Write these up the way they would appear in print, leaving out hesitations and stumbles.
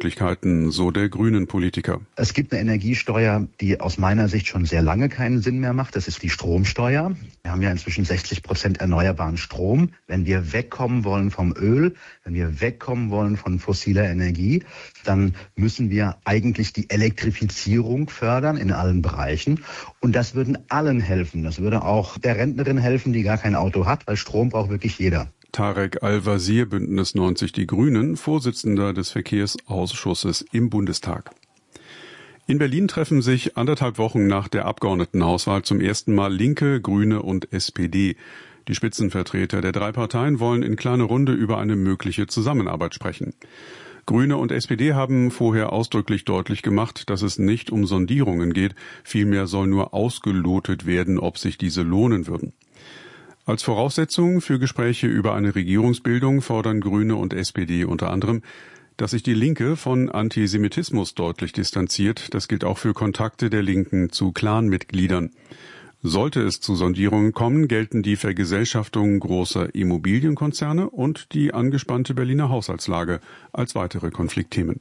Möglichkeiten, so der Grünen-Politiker. Es gibt eine Energiesteuer, die aus meiner Sicht schon sehr lange keinen Sinn mehr macht. Das ist die Stromsteuer. Wir haben ja inzwischen 60% erneuerbaren Strom. Wenn wir wegkommen wollen vom Öl, wenn wir wegkommen wollen von fossiler Energie, dann müssen wir eigentlich die Elektrifizierung fördern in allen Bereichen. Und das würden allen helfen. Das würde auch der Rentnerin helfen, die gar kein Auto hat, weil Strom braucht wirklich jeder. Tarek Al-Wazir, Bündnis 90 Die Grünen, Vorsitzender des Verkehrsausschusses im Bundestag. In Berlin treffen sich 1,5 Wochen nach der Abgeordnetenhauswahl zum ersten Mal Linke, Grüne und SPD. Die Spitzenvertreter der 3 Parteien wollen in kleiner Runde über eine mögliche Zusammenarbeit sprechen. Grüne und SPD haben vorher ausdrücklich deutlich gemacht, dass es nicht um Sondierungen geht, vielmehr soll nur ausgelotet werden, ob sich diese lohnen würden. Als Voraussetzung für Gespräche über eine Regierungsbildung fordern Grüne und SPD unter anderem, dass sich die Linke von Antisemitismus deutlich distanziert. Das gilt auch für Kontakte der Linken zu Clanmitgliedern. Sollte es zu Sondierungen kommen, gelten die Vergesellschaftung großer Immobilienkonzerne und die angespannte Berliner Haushaltslage als weitere Konfliktthemen.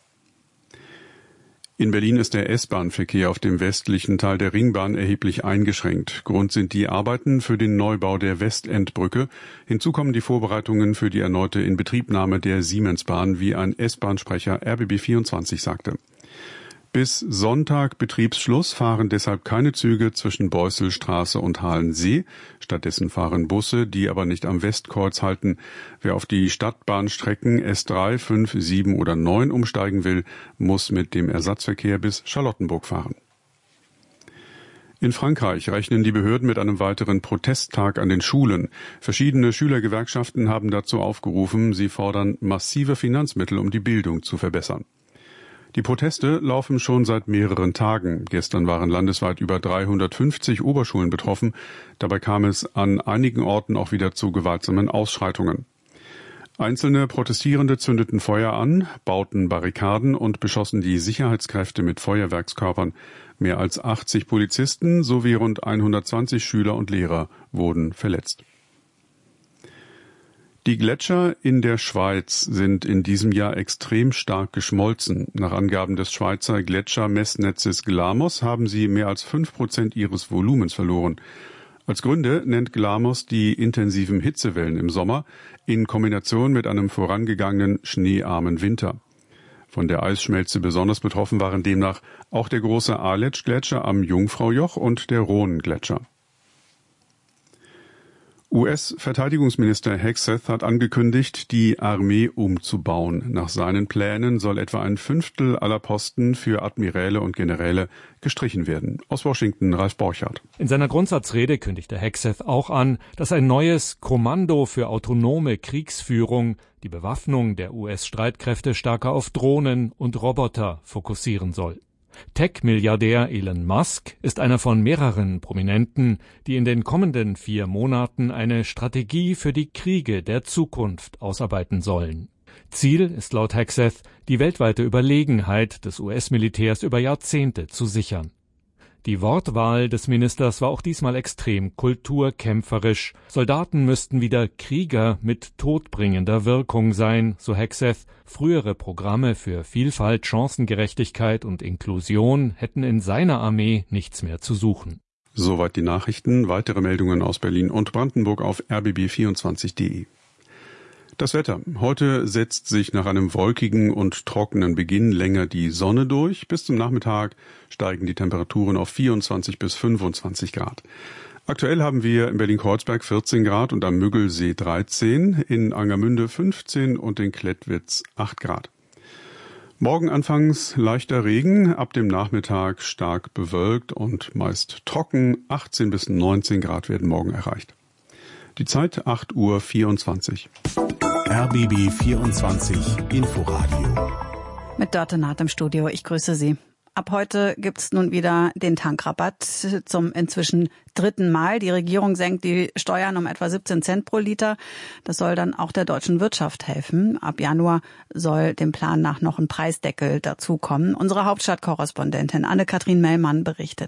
In Berlin ist der S-Bahn-Verkehr auf dem westlichen Teil der Ringbahn erheblich eingeschränkt. Grund sind die Arbeiten für den Neubau der Westendbrücke. Hinzu kommen die Vorbereitungen für die erneute Inbetriebnahme der Siemensbahn, wie ein S-Bahn-Sprecher RBB24 sagte. Bis Sonntag Betriebsschluss fahren deshalb keine Züge zwischen Beuselstraße und Halensee. Stattdessen fahren Busse, die aber nicht am Westkreuz halten. Wer auf die Stadtbahnstrecken S3, 5, 7 oder 9 umsteigen will, muss mit dem Ersatzverkehr bis Charlottenburg fahren. In Frankreich rechnen die Behörden mit einem weiteren Protesttag an den Schulen. Verschiedene Schülergewerkschaften haben dazu aufgerufen. Sie fordern massive Finanzmittel, um die Bildung zu verbessern. Die Proteste laufen schon seit mehreren Tagen. Gestern waren landesweit über 350 Oberschulen betroffen. Dabei kam es an einigen Orten auch wieder zu gewaltsamen Ausschreitungen. Einzelne Protestierende zündeten Feuer an, bauten Barrikaden und beschossen die Sicherheitskräfte mit Feuerwerkskörpern. Mehr als 80 Polizisten sowie rund 120 Schüler und Lehrer wurden verletzt. Die Gletscher in der Schweiz sind in diesem Jahr extrem stark geschmolzen. Nach Angaben des Schweizer Gletschermessnetzes Glamos haben sie mehr als 5% ihres Volumens verloren. Als Gründe nennt Glamos die intensiven Hitzewellen im Sommer in Kombination mit einem vorangegangenen schneearmen Winter. Von der Eisschmelze besonders betroffen waren demnach auch der große Aletsch-Gletscher am Jungfraujoch und der Rhone-Gletscher. US-Verteidigungsminister Hegseth hat angekündigt, die Armee umzubauen. Nach seinen Plänen soll etwa ein Fünftel aller Posten für Admiräle und Generäle gestrichen werden. Aus Washington, Ralf Borchardt. In seiner Grundsatzrede kündigte Hegseth auch an, dass ein neues Kommando für autonome Kriegsführung die Bewaffnung der US-Streitkräfte stärker auf Drohnen und Roboter fokussieren soll. Tech-Milliardär Elon Musk ist einer von mehreren Prominenten, die in den kommenden 4 Monaten eine Strategie für die Kriege der Zukunft ausarbeiten sollen. Ziel ist laut Hegseth, die weltweite Überlegenheit des US-Militärs über Jahrzehnte zu sichern. Die Wortwahl des Ministers war auch diesmal extrem kulturkämpferisch. Soldaten müssten wieder Krieger mit todbringender Wirkung sein, so Hegseth. Frühere Programme für Vielfalt, Chancengerechtigkeit und Inklusion hätten in seiner Armee nichts mehr zu suchen. Soweit die Nachrichten. Weitere Meldungen aus Berlin und Brandenburg auf rbb24.de. Das Wetter. Heute setzt sich nach einem wolkigen und trockenen Beginn länger die Sonne durch. Bis zum Nachmittag steigen die Temperaturen auf 24 bis 25 Grad. Aktuell haben wir in Berlin-Kreuzberg 14 Grad und am Müggelsee 13, in Angermünde 15 und in Klettwitz 8 Grad. Morgen anfangs leichter Regen, ab dem Nachmittag stark bewölkt und meist trocken. 18 bis 19 Grad werden morgen erreicht. Die Zeit 8:24 Uhr. RBB 24 Inforadio. Mit Dörte Naht im Studio. Ich grüße Sie. Ab heute gibt's nun wieder den Tankrabatt zum inzwischen 3. Mal. Die Regierung senkt die Steuern um etwa 17 Cent pro Liter. Das soll dann auch der deutschen Wirtschaft helfen. Ab Januar soll dem Plan nach noch ein Preisdeckel dazukommen. Unsere Hauptstadtkorrespondentin Anne-Kathrin Mellmann berichtet.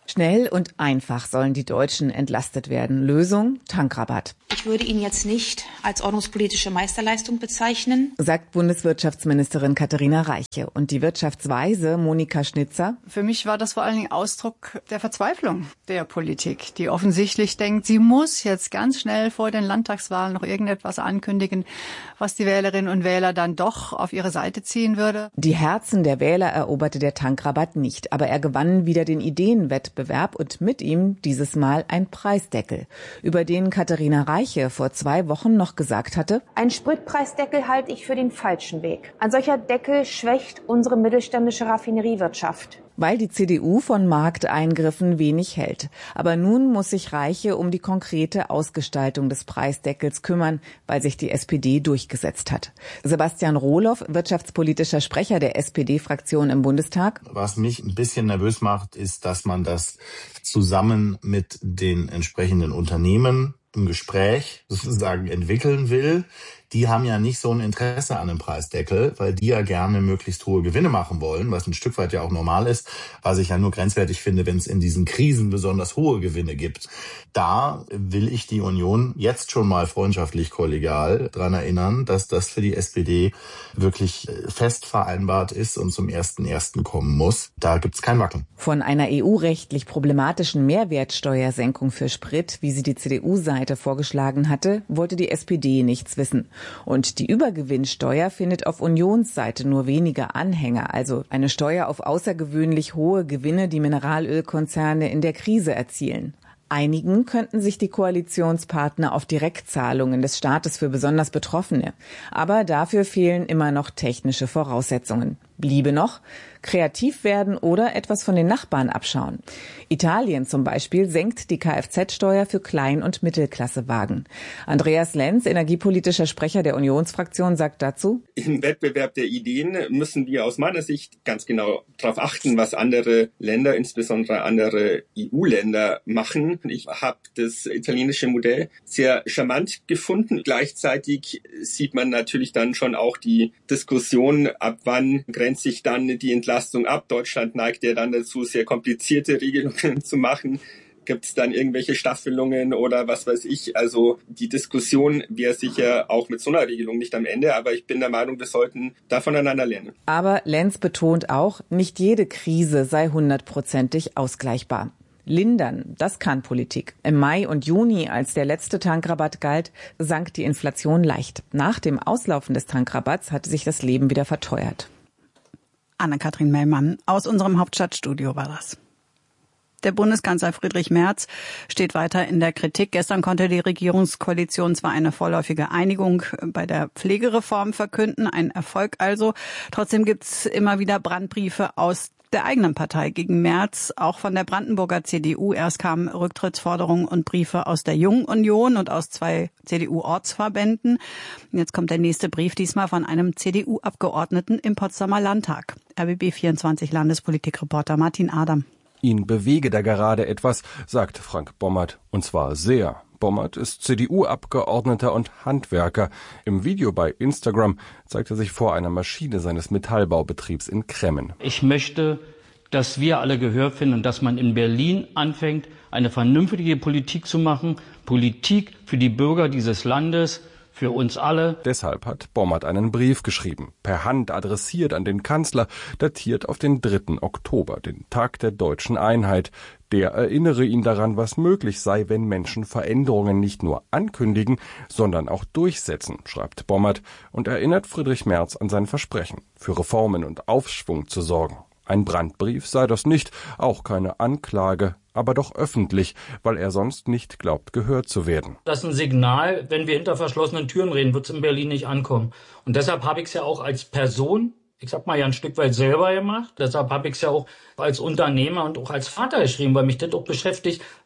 Schnell und einfach sollen die Deutschen entlastet werden. Lösung: Tankrabatt. Ich würde ihn jetzt nicht als ordnungspolitische Meisterleistung bezeichnen, sagt Bundeswirtschaftsministerin Katharina Reiche. Und die Wirtschaftsweise Monika Schnitzer: Für mich war das vor allen Dingen Ausdruck der Verzweiflung der Politik, die offensichtlich denkt, sie muss jetzt ganz schnell vor den Landtagswahlen noch irgendetwas ankündigen, was die Wählerinnen und Wähler dann doch auf ihre Seite ziehen würde. Die Herzen der Wähler eroberte der Tankrabatt nicht, aber er gewann wieder den Ideenwettbewerb und mit ihm dieses Mal ein Preisdeckel, über den Katharina Reiche vor 2 Wochen noch gesagt hatte: Ein Spritpreisdeckel halte ich für den falschen Weg. Ein solcher Deckel schwächt unsere mittelständische Raffineriewirtschaft. Weil die CDU von Markteingriffen wenig hält. Aber nun muss sich Reiche um die konkrete Ausgestaltung des Preisdeckels kümmern, weil sich die SPD durchgesetzt hat. Sebastian Rohloff, wirtschaftspolitischer Sprecher der SPD-Fraktion im Bundestag: Was mich ein bisschen nervös macht, ist, dass man das zusammen mit den entsprechenden Unternehmen im Gespräch sozusagen entwickeln will. Die haben ja nicht so ein Interesse an einem Preisdeckel, weil die ja gerne möglichst hohe Gewinne machen wollen, was ein Stück weit ja auch normal ist, was ich ja nur grenzwertig finde, wenn es in diesen Krisen besonders hohe Gewinne gibt. Da will ich die Union jetzt schon mal freundschaftlich kollegial daran erinnern, dass das für die SPD wirklich fest vereinbart ist und zum 1.1. kommen muss. Da gibt's kein Wackeln. Von einer EU-rechtlich problematischen Mehrwertsteuersenkung für Sprit, wie sie die CDU-Seite vorgeschlagen hatte, wollte die SPD nichts wissen. Und die Übergewinnsteuer findet auf Unionsseite nur wenige Anhänger, also eine Steuer auf außergewöhnlich hohe Gewinne, die Mineralölkonzerne in der Krise erzielen. Einigen könnten sich die Koalitionspartner auf Direktzahlungen des Staates für besonders Betroffene. Aber dafür fehlen immer noch technische Voraussetzungen. Bliebe noch kreativ werden oder etwas von den Nachbarn abschauen. Italien zum Beispiel senkt die Kfz-Steuer für Klein- und Mittelklassewagen. Andreas Lenz, energiepolitischer Sprecher der Unionsfraktion, sagt dazu: Im Wettbewerb der Ideen müssen wir aus meiner Sicht ganz genau darauf achten, was andere Länder, insbesondere andere EU-Länder, machen. Ich habe das italienische Modell sehr charmant gefunden. Gleichzeitig sieht man natürlich dann schon auch die Diskussion, ab wann grenzt sich dann die Entlastung ab. Deutschland neigt ja dann dazu, sehr komplizierte Regelungen zu machen. Gibt es dann irgendwelche Staffelungen oder was weiß ich? Also die Diskussion wäre sicher auch mit so einer Regelung nicht am Ende, aber ich bin der Meinung, wir sollten da voneinander lernen. Aber Lenz betont auch, nicht jede Krise sei 100%ig ausgleichbar. Lindern, das kann Politik. Im Mai und Juni, als der letzte Tankrabatt galt, sank die Inflation leicht. Nach dem Auslaufen des Tankrabatts hatte sich das Leben wieder verteuert. Anne-Kathrin Mellmann aus unserem Hauptstadtstudio war das. Der Bundeskanzler Friedrich Merz steht weiter in der Kritik. Gestern konnte die Regierungskoalition zwar eine vorläufige Einigung bei der Pflegereform verkünden, ein Erfolg also. Trotzdem gibt's immer wieder Brandbriefe aus der eigenen Partei gegen Merz, auch von der Brandenburger CDU. Erst kamen Rücktrittsforderungen und Briefe aus der Jungen Union und aus 2 CDU-Ortsverbänden. Jetzt kommt der nächste Brief, diesmal von einem CDU-Abgeordneten im Potsdamer Landtag. RBB24 Landespolitikreporter Martin Adam. Ihn bewege da gerade etwas, sagt Frank Bommert, und zwar sehr. Bommert ist CDU-Abgeordneter und Handwerker. Im Video bei Instagram zeigt er sich vor einer Maschine seines Metallbaubetriebs in Kremmen. Ich möchte, dass wir alle Gehör finden und dass man in Berlin anfängt, eine vernünftige Politik zu machen. Politik für die Bürger dieses Landes, für uns alle. Deshalb hat Bommert einen Brief geschrieben, per Hand adressiert an den Kanzler, datiert auf den 3. Oktober, den Tag der deutschen Einheit. Der erinnere ihn daran, was möglich sei, wenn Menschen Veränderungen nicht nur ankündigen, sondern auch durchsetzen, schreibt Bommert und erinnert Friedrich Merz an sein Versprechen, für Reformen und Aufschwung zu sorgen. Ein Brandbrief sei das nicht, auch keine Anklage, aber doch öffentlich, weil er sonst nicht glaubt, gehört zu werden. Das ist ein Signal, wenn wir hinter verschlossenen Türen reden, wird es in Berlin nicht ankommen. Und deshalb habe ich es ja auch als Person, ich sag mal ja ein Stück weit selber gemacht. Deshalb habe ich es ja auch als Unternehmer und auch als Vater geschrieben, weil mich das auch beschäftigt.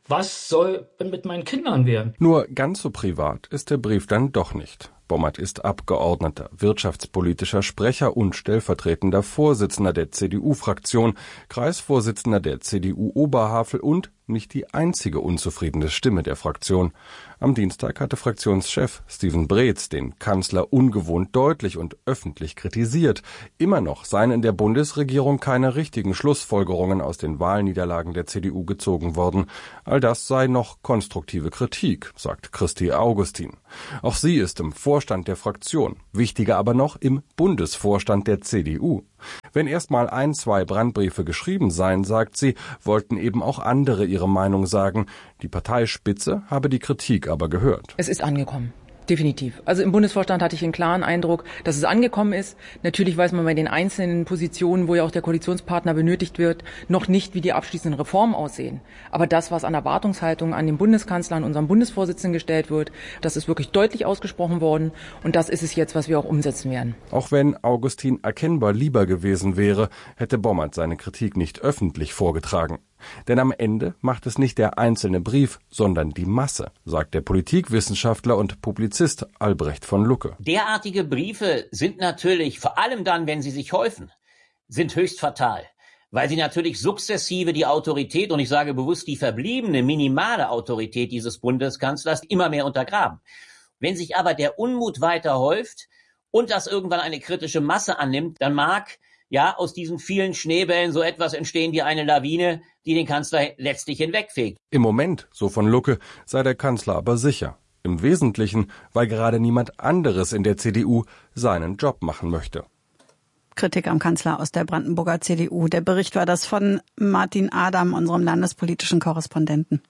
Was soll mit meinen Kindern werden? Nur ganz so privat ist der Brief dann doch nicht. Bommert ist Abgeordneter, wirtschaftspolitischer Sprecher und stellvertretender Vorsitzender der CDU-Fraktion, Kreisvorsitzender der CDU Oberhavel und nicht die einzige unzufriedene Stimme der Fraktion. Am Dienstag hatte Fraktionschef Steven Breetz den Kanzler ungewohnt deutlich und öffentlich kritisiert. Immer noch seien in der Bundesregierung keine richtigen Schlussfolgerungen aus den Wahlniederlagen der CDU gezogen worden. All das sei noch konstruktive Kritik, sagt Christi Augustin. Auch sie ist im Vorstand der Fraktion, wichtiger aber noch im Bundesvorstand der CDU. Wenn erst mal 1-2 Brandbriefe geschrieben seien, sagt sie, wollten eben auch andere ihre Meinung sagen. Die Parteispitze habe die Kritik aber gehört. Es ist angekommen. Definitiv. Also im Bundesvorstand hatte ich einen klaren Eindruck, dass es angekommen ist. Natürlich weiß man bei den einzelnen Positionen, wo ja auch der Koalitionspartner benötigt wird, noch nicht, wie die abschließenden Reformen aussehen. Aber das, was an Erwartungshaltung an den Bundeskanzler, an unseren Bundesvorsitzenden gestellt wird, das ist wirklich deutlich ausgesprochen worden. Und das ist es jetzt, was wir auch umsetzen werden. Auch wenn Augustin erkennbar lieber gewesen wäre, hätte Bommert seine Kritik nicht öffentlich vorgetragen. Denn am Ende macht es nicht der einzelne Brief, sondern die Masse, sagt der Politikwissenschaftler und Publizist Albrecht von Lucke. Derartige Briefe sind natürlich, vor allem dann, wenn sie sich häufen, sind höchst fatal, weil sie natürlich sukzessive die Autorität, und ich sage bewusst die verbliebene minimale Autorität dieses Bundeskanzlers, immer mehr untergraben. Wenn sich aber der Unmut weiter häuft und das irgendwann eine kritische Masse annimmt, dann mag aus diesen vielen Schneebällen so etwas entstehen wie eine Lawine, die den Kanzler letztlich hinwegfegt. Im Moment, so von Lucke, sei der Kanzler aber sicher. Im Wesentlichen, weil gerade niemand anderes in der CDU seinen Job machen möchte. Kritik am Kanzler aus der Brandenburger CDU. Der Bericht war das von Martin Adam, unserem landespolitischen Korrespondenten.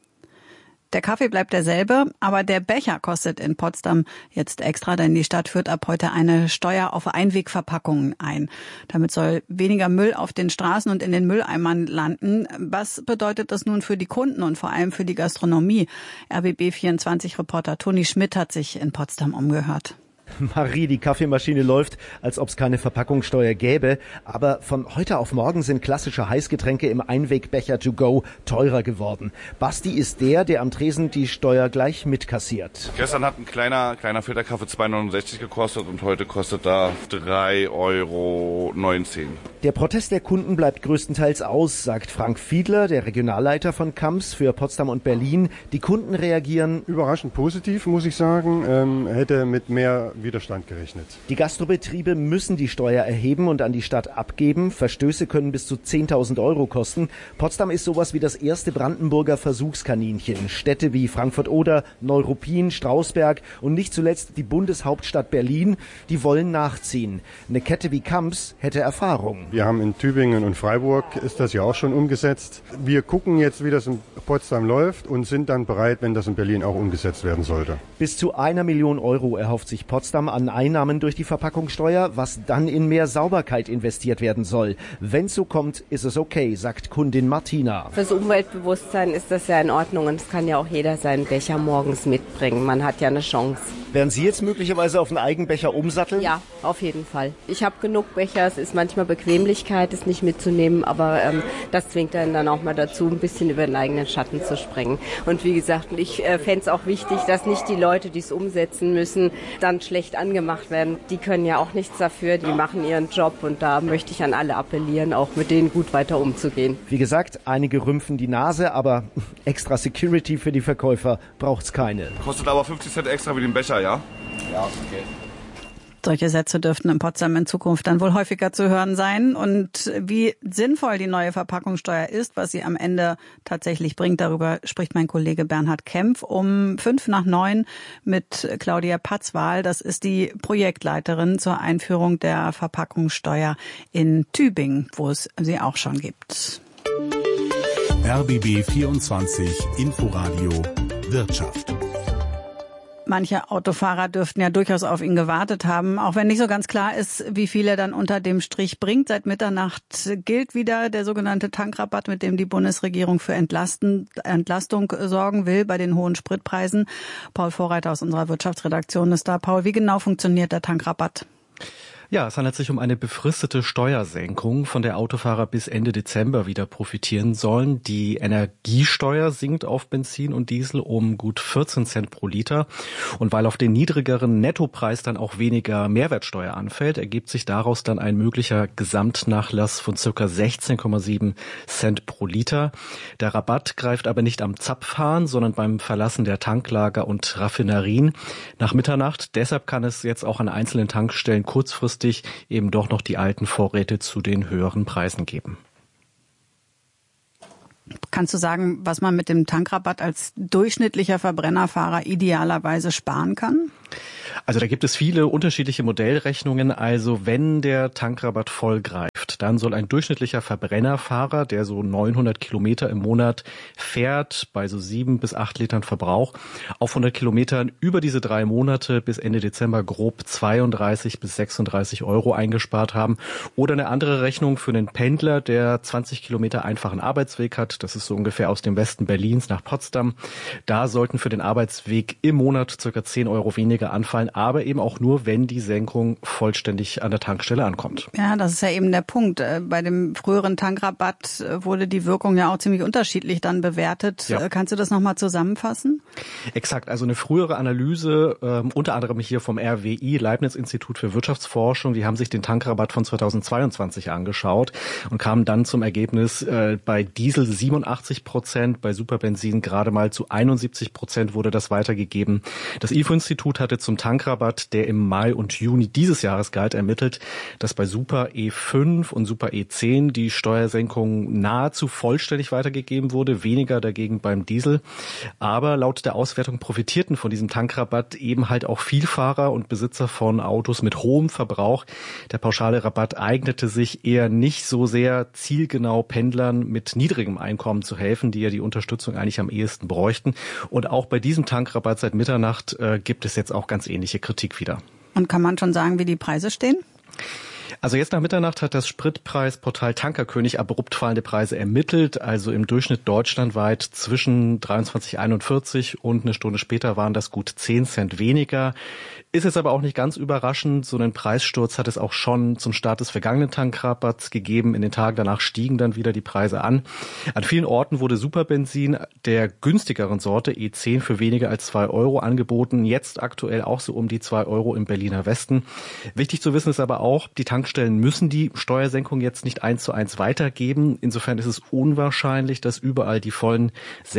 Der Kaffee bleibt derselbe, aber der Becher kostet in Potsdam jetzt extra, denn die Stadt führt ab heute eine Steuer auf Einwegverpackungen ein. Damit soll weniger Müll auf den Straßen und in den Mülleimern landen. Was bedeutet das nun für die Kunden und vor allem für die Gastronomie? RBB24-Reporter Toni Schmidt hat sich in Potsdam umgehört. Marie, die Kaffeemaschine läuft, als ob es keine Verpackungssteuer gäbe. Aber von heute auf morgen sind klassische Heißgetränke im Einwegbecher to go teurer geworden. Basti ist der am Tresen die Steuer gleich mitkassiert. Gestern hat ein kleiner Filterkaffee 2,69 gekostet und heute kostet er 3,19 Euro. Der Protest der Kunden bleibt größtenteils aus, sagt Frank Fiedler, der Regionalleiter von Kamps für Potsdam und Berlin. Die Kunden reagieren überraschend positiv, muss ich sagen. Hätte mit mehr Widerstand gerechnet. Die Gastrobetriebe müssen die Steuer erheben und an die Stadt abgeben. Verstöße können bis zu 10.000 Euro kosten. Potsdam ist sowas wie das erste Brandenburger Versuchskaninchen. Städte wie Frankfurt-Oder, Neuruppin, Strausberg und nicht zuletzt die Bundeshauptstadt Berlin, die wollen nachziehen. Eine Kette wie Kamps hätte Erfahrung. Wir haben in Tübingen und Freiburg ist das ja auch schon umgesetzt. Wir gucken jetzt, wie das in Potsdam läuft und sind dann bereit, wenn das in Berlin auch umgesetzt werden sollte. Bis zu 1 Million Euro erhofft sich Potsdam an Einnahmen durch die Verpackungssteuer, was dann in mehr Sauberkeit investiert werden soll. Wenn es so kommt, ist es okay, sagt Kundin Martina. Fürs Umweltbewusstsein ist das ja in Ordnung und es kann ja auch jeder seinen Becher morgens mitbringen. Man hat ja eine Chance. Werden Sie jetzt möglicherweise auf einen Eigenbecher umsatteln? Ja, auf jeden Fall. Ich habe genug Becher, es ist manchmal Bequemlichkeit, es nicht mitzunehmen, aber das zwingt einen dann auch mal dazu, ein bisschen über den eigenen Schatten zu springen. Und wie gesagt, ich fände es auch wichtig, dass nicht die Leute, die es umsetzen müssen, dann schlecht angemacht werden. Die können ja auch nichts dafür, die machen ihren Job und da möchte ich an alle appellieren, auch mit denen gut weiter umzugehen. Wie gesagt, einige rümpfen die Nase, aber extra Security für die Verkäufer braucht's keine. Kostet aber 50 Cent extra wie den Becher, ja? Ja, okay. Solche Sätze dürften in Potsdam in Zukunft dann wohl häufiger zu hören sein. Und wie sinnvoll die neue Verpackungssteuer ist, was sie am Ende tatsächlich bringt, darüber spricht mein Kollege Bernhard Kempf um 8:55 mit Claudia Patzwahl. Das ist die Projektleiterin zur Einführung der Verpackungssteuer in Tübingen, wo es sie auch schon gibt. RBB 24 Inforadio Wirtschaft. Manche Autofahrer dürften ja durchaus auf ihn gewartet haben, auch wenn nicht so ganz klar ist, wie viel er dann unter dem Strich bringt. Seit Mitternacht gilt wieder der sogenannte Tankrabatt, mit dem die Bundesregierung für Entlastung sorgen will bei den hohen Spritpreisen. Paul Vorreiter aus unserer Wirtschaftsredaktion ist da. Paul, wie genau funktioniert der Tankrabatt? Ja, es handelt sich um eine befristete Steuersenkung, von der Autofahrer bis Ende Dezember wieder profitieren sollen. Die Energiesteuer sinkt auf Benzin und Diesel um gut 14 Cent pro Liter. Und weil auf den niedrigeren Nettopreis dann auch weniger Mehrwertsteuer anfällt, ergibt sich daraus dann ein möglicher Gesamtnachlass von ca. 16,7 Cent pro Liter. Der Rabatt greift aber nicht am Zapfhahn, sondern beim Verlassen der Tanklager und Raffinerien nach Mitternacht. Deshalb kann es jetzt auch an einzelnen Tankstellen kurzfristig eben doch noch die alten Vorräte zu den höheren Preisen geben. Kannst du sagen, was man mit dem Tankrabatt als durchschnittlicher Verbrennerfahrer idealerweise sparen kann? Also da gibt es viele unterschiedliche Modellrechnungen. Also wenn der Tankrabatt voll greift, dann soll ein durchschnittlicher Verbrennerfahrer, der so 900 Kilometer im Monat fährt, bei so 7 bis 8 Litern Verbrauch, auf 100 Kilometern über diese 3 Monate bis Ende Dezember grob 32 bis 36 Euro eingespart haben. Oder eine andere Rechnung für einen Pendler, der 20 Kilometer einfachen Arbeitsweg hat. Das ist so ungefähr aus dem Westen Berlins nach Potsdam. Da sollten für den Arbeitsweg im Monat ca. 10 Euro weniger anfallen, aber eben auch nur, wenn die Senkung vollständig an der Tankstelle ankommt. Ja, das ist ja eben der Punkt. Bei dem früheren Tankrabatt wurde die Wirkung ja auch ziemlich unterschiedlich dann bewertet. Ja. Kannst du das nochmal zusammenfassen? Exakt. Also eine frühere Analyse, unter anderem hier vom RWI, Leibniz-Institut für Wirtschaftsforschung, die haben sich den Tankrabatt von 2022 angeschaut und kamen dann zum Ergebnis, bei Diesel 87%, bei Superbenzin gerade mal zu 71% wurde das weitergegeben. Das IFO-Institut hatte zum Tankrabatt, der im Mai und Juni dieses Jahres galt, ermittelt, dass bei Super E5 und Super E10 die Steuersenkung nahezu vollständig weitergegeben wurde, weniger dagegen beim Diesel. Aber laut der Auswertung profitierten von diesem Tankrabatt eben halt auch Vielfahrer und Besitzer von Autos mit hohem Verbrauch. Der pauschale Rabatt eignete sich eher nicht so sehr, zielgenau Pendlern mit niedrigem Einkommen zu helfen, die ja die Unterstützung eigentlich am ehesten bräuchten. Und auch bei diesem Tankrabatt seit Mitternacht gibt es jetzt auch ganz ähnliche Kritik wieder. Und kann man schon sagen, wie die Preise stehen? Also jetzt nach Mitternacht hat das Spritpreisportal Tankerkönig abrupt fallende Preise ermittelt. Also im Durchschnitt deutschlandweit zwischen 23,41 und eine Stunde später waren das gut 10 Cent weniger. Ist jetzt aber auch nicht ganz überraschend. So einen Preissturz hat es auch schon zum Start des vergangenen Tankrabatts gegeben. In den Tagen danach stiegen dann wieder die Preise an. An vielen Orten wurde Superbenzin der günstigeren Sorte E10 für weniger als 2 Euro angeboten. Jetzt aktuell auch so um die 2 Euro im Berliner Westen. Wichtig zu wissen ist aber auch, die Tankstellen müssen die Steuersenkung jetzt nicht 1:1 weitergeben. Insofern ist es unwahrscheinlich, dass überall die vollen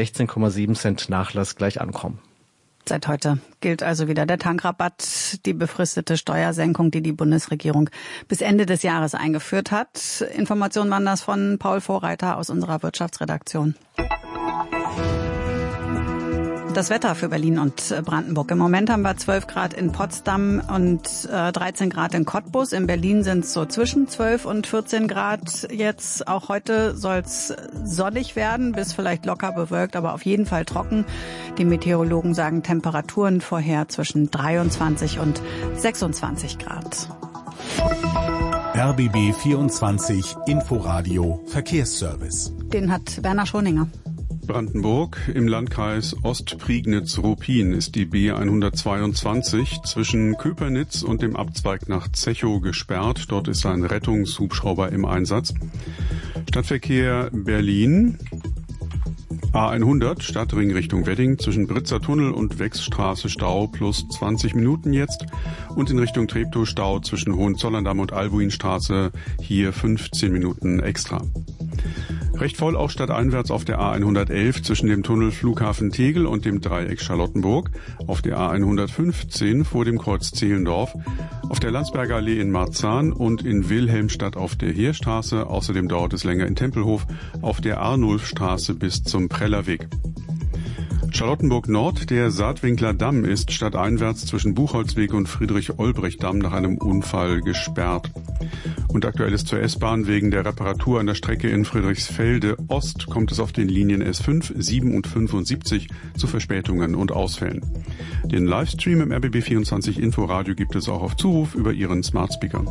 16,7 Cent Nachlass gleich ankommen. Seit heute gilt also wieder der Tankrabatt, die befristete Steuersenkung, die die Bundesregierung bis Ende des Jahres eingeführt hat. Informationen waren das von Paul Vorreiter aus unserer Wirtschaftsredaktion. Das Wetter für Berlin und Brandenburg. Im Moment haben wir 12 Grad in Potsdam und 13 Grad in Cottbus. In Berlin sind es so zwischen 12 und 14 Grad jetzt. Auch heute soll es sonnig werden, bis vielleicht locker bewölkt, aber auf jeden Fall trocken. Die Meteorologen sagen Temperaturen vorher zwischen 23 und 26 Grad. RBB 24 Inforadio Verkehrsservice. Den hat Werner Schoninger. Brandenburg im Landkreis Ostprignitz-Ruppin ist die B122 zwischen Köpernitz und dem Abzweig nach Zechow gesperrt. Dort ist ein Rettungshubschrauber im Einsatz. Stadtverkehr Berlin. A100 Stadtring Richtung Wedding zwischen Britzer Tunnel und Wechsstraße Stau plus 20 Minuten jetzt und in Richtung Treptow Stau zwischen Hohenzollern-Damm und Albuinstraße hier 15 Minuten extra. Recht voll auch stadteinwärts auf der A111 zwischen dem Tunnel Flughafen Tegel und dem Dreieck Charlottenburg, auf der A115 vor dem Kreuz Zehlendorf, auf der Landsberger Allee in Marzahn und in Wilhelmstadt auf der Heerstraße, außerdem dauert es länger in Tempelhof, auf der Arnulfstraße bis zum Prellerweg. Charlottenburg Nord, der Saatwinkler Damm ist stadteinwärts zwischen Buchholzweg und Friedrich-Olbrecht-Damm nach einem Unfall gesperrt. Und aktuell ist zur S-Bahn wegen der Reparatur an der Strecke in Friedrichsfelde Ost kommt es auf den Linien S5, 7 und 75 zu Verspätungen und Ausfällen. Den Livestream im RBB24 Inforadio gibt es auch auf Zuruf über Ihren Smart Speaker.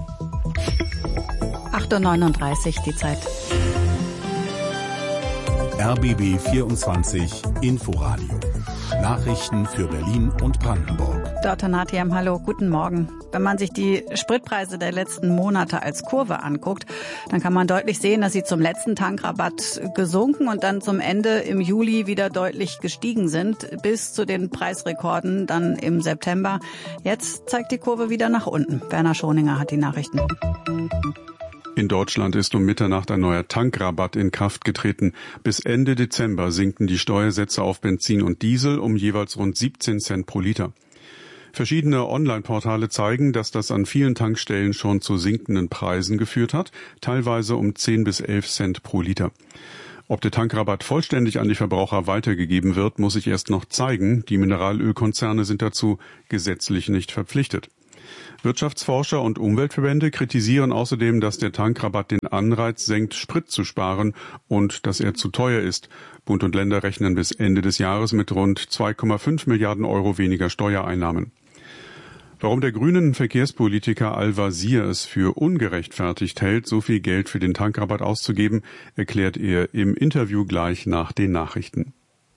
8:39 Uhr die Zeit. RBB 24 Inforadio Nachrichten für Berlin und Brandenburg. Dr. Nathiam, hallo, guten Morgen. Wenn man sich die Spritpreise der letzten Monate als Kurve anguckt, dann kann man deutlich sehen, dass sie zum letzten Tankrabatt gesunken und dann zum Ende im Juli wieder deutlich gestiegen sind, bis zu den Preisrekorden dann im September. Jetzt zeigt die Kurve wieder nach unten. Werner Schoninger hat die Nachrichten. In Deutschland ist um Mitternacht ein neuer Tankrabatt in Kraft getreten. Bis Ende Dezember sinken die Steuersätze auf Benzin und Diesel um jeweils rund 17 Cent pro Liter. Verschiedene Online-Portale zeigen, dass das an vielen Tankstellen schon zu sinkenden Preisen geführt hat, teilweise um 10 bis 11 Cent pro Liter. Ob der Tankrabatt vollständig an die Verbraucher weitergegeben wird, muss sich erst noch zeigen. Die Mineralölkonzerne sind dazu gesetzlich nicht verpflichtet. Wirtschaftsforscher und Umweltverbände kritisieren außerdem, dass der Tankrabatt den Anreiz senkt, Sprit zu sparen und dass er zu teuer ist. Bund und Länder rechnen bis Ende des Jahres mit rund 2,5 Milliarden Euro weniger Steuereinnahmen. Warum der grünen Verkehrspolitiker Al-Wazir es für ungerechtfertigt hält, so viel Geld für den Tankrabatt auszugeben, erklärt er im Interview gleich nach den Nachrichten.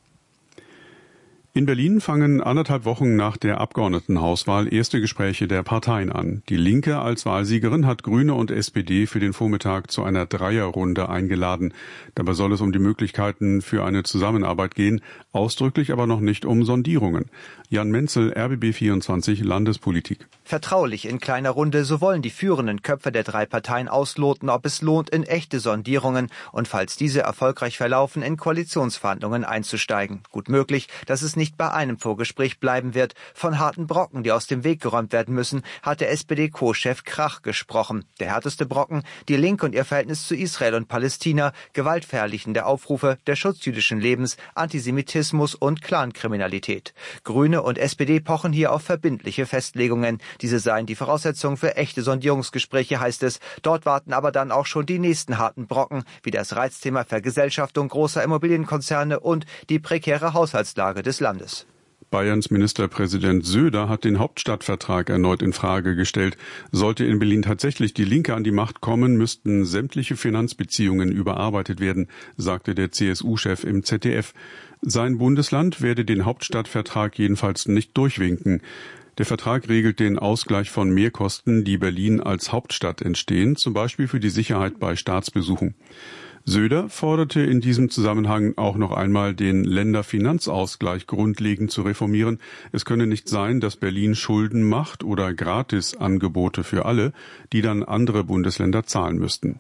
In Berlin fangen 1,5 Wochen nach der Abgeordnetenhauswahl erste Gespräche der Parteien an. Die Linke als Wahlsiegerin hat Grüne und SPD für den Vormittag zu einer Dreierrunde eingeladen. Dabei soll es um die Möglichkeiten für eine Zusammenarbeit gehen, ausdrücklich aber noch nicht um Sondierungen. Jan Menzel, RBB24 Landespolitik. Vertraulich in kleiner Runde, so wollen die führenden Köpfe der drei Parteien ausloten, ob es lohnt, in echte Sondierungen und falls diese erfolgreich verlaufen, in Koalitionsverhandlungen einzusteigen. Gut möglich, dass es nicht bei einem Vorgespräch bleiben wird. Von harten Brocken, die aus dem Weg geräumt werden müssen, hat der SPD-Co-Chef Krach gesprochen. Der härteste Brocken, die Linke und ihr Verhältnis zu Israel und Palästina, gewaltverherrlichende Aufrufe, der Schutz jüdischen Lebens, Antisemitismus und Clankriminalität. Grüne und SPD pochen hier auf verbindliche Festlegungen. Diese seien die Voraussetzung für echte Sondierungsgespräche, heißt es. Dort warten aber dann auch schon die nächsten harten Brocken, wie das Reizthema Vergesellschaftung großer Immobilienkonzerne und die prekäre Haushaltslage des Landes. Bayerns Ministerpräsident Söder hat den Hauptstadtvertrag erneut in Frage gestellt. Sollte in Berlin tatsächlich die Linke an die Macht kommen, müssten sämtliche Finanzbeziehungen überarbeitet werden, sagte der CSU-Chef im ZDF. Sein Bundesland werde den Hauptstadtvertrag jedenfalls nicht durchwinken. Der Vertrag regelt den Ausgleich von Mehrkosten, die Berlin als Hauptstadt entstehen, zum Beispiel für die Sicherheit bei Staatsbesuchen. Söder forderte in diesem Zusammenhang auch noch einmal, den Länderfinanzausgleich grundlegend zu reformieren. Es könne nicht sein, dass Berlin Schulden macht oder Gratisangebote für alle, die dann andere Bundesländer zahlen müssten.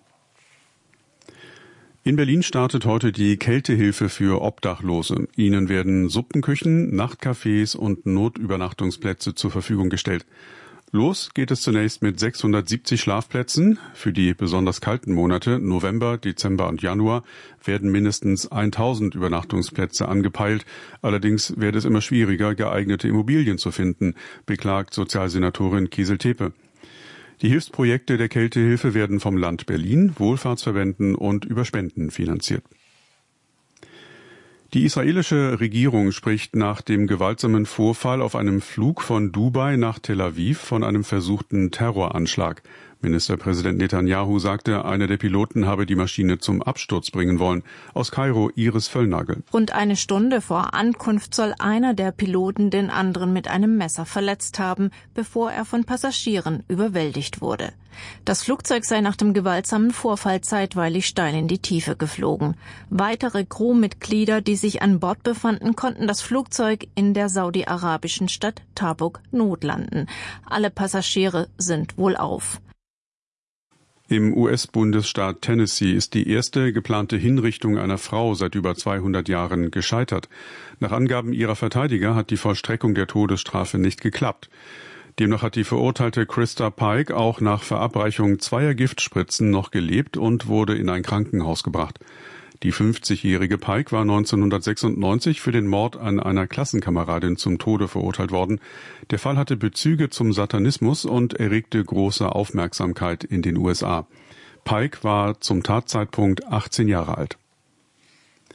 In Berlin startet heute die Kältehilfe für Obdachlose. Ihnen werden Suppenküchen, Nachtcafés und Notübernachtungsplätze zur Verfügung gestellt. Los geht es zunächst mit 670 Schlafplätzen. Für die besonders kalten Monate November, Dezember und Januar werden mindestens 1000 Übernachtungsplätze angepeilt. Allerdings werde es immer schwieriger, geeignete Immobilien zu finden, beklagt Sozialsenatorin Kiesel-Tepe. Die Hilfsprojekte der Kältehilfe werden vom Land Berlin, Wohlfahrtsverbänden und über Spenden finanziert. Die israelische Regierung spricht nach dem gewaltsamen Vorfall auf einem Flug von Dubai nach Tel Aviv von einem versuchten Terroranschlag. Ministerpräsident Netanyahu sagte, einer der Piloten habe die Maschine zum Absturz bringen wollen. Aus Kairo Iris Völlnagel. Rund eine Stunde vor Ankunft soll einer der Piloten den anderen mit einem Messer verletzt haben, bevor er von Passagieren überwältigt wurde. Das Flugzeug sei nach dem gewaltsamen Vorfall zeitweilig steil in die Tiefe geflogen. Weitere Crewmitglieder, die sich an Bord befanden, konnten das Flugzeug in der saudi-arabischen Stadt Tabuk notlanden. Alle Passagiere sind wohlauf. Im US-Bundesstaat Tennessee ist die erste geplante Hinrichtung einer Frau seit über 200 Jahren gescheitert. Nach Angaben ihrer Verteidiger hat die Vollstreckung der Todesstrafe nicht geklappt. Demnach hat die verurteilte Krista Pike auch nach Verabreichung 2 Giftspritzen noch gelebt und wurde in ein Krankenhaus gebracht. Die 50-jährige Pike war 1996 für den Mord an einer Klassenkameradin zum Tode verurteilt worden. Der Fall hatte Bezüge zum Satanismus und erregte große Aufmerksamkeit in den USA. Pike war zum Tatzeitpunkt 18 Jahre alt.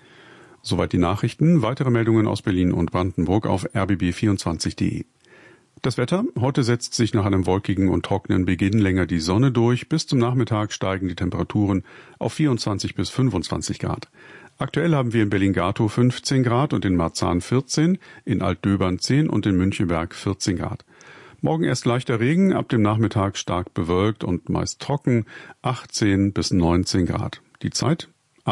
Soweit die Nachrichten. Weitere Meldungen aus Berlin und Brandenburg auf rbb24.de. Das Wetter. Heute setzt sich nach einem wolkigen und trockenen Beginn länger die Sonne durch. Bis zum Nachmittag steigen die Temperaturen auf 24 bis 25 Grad. Aktuell haben wir in Berlin-Gatow 15 Grad und in Marzahn 14, in Altdöbern 10 und in Münchenberg 14 Grad. Morgen erst leichter Regen, ab dem Nachmittag stark bewölkt und meist trocken, 18 bis 19 Grad. Die Zeit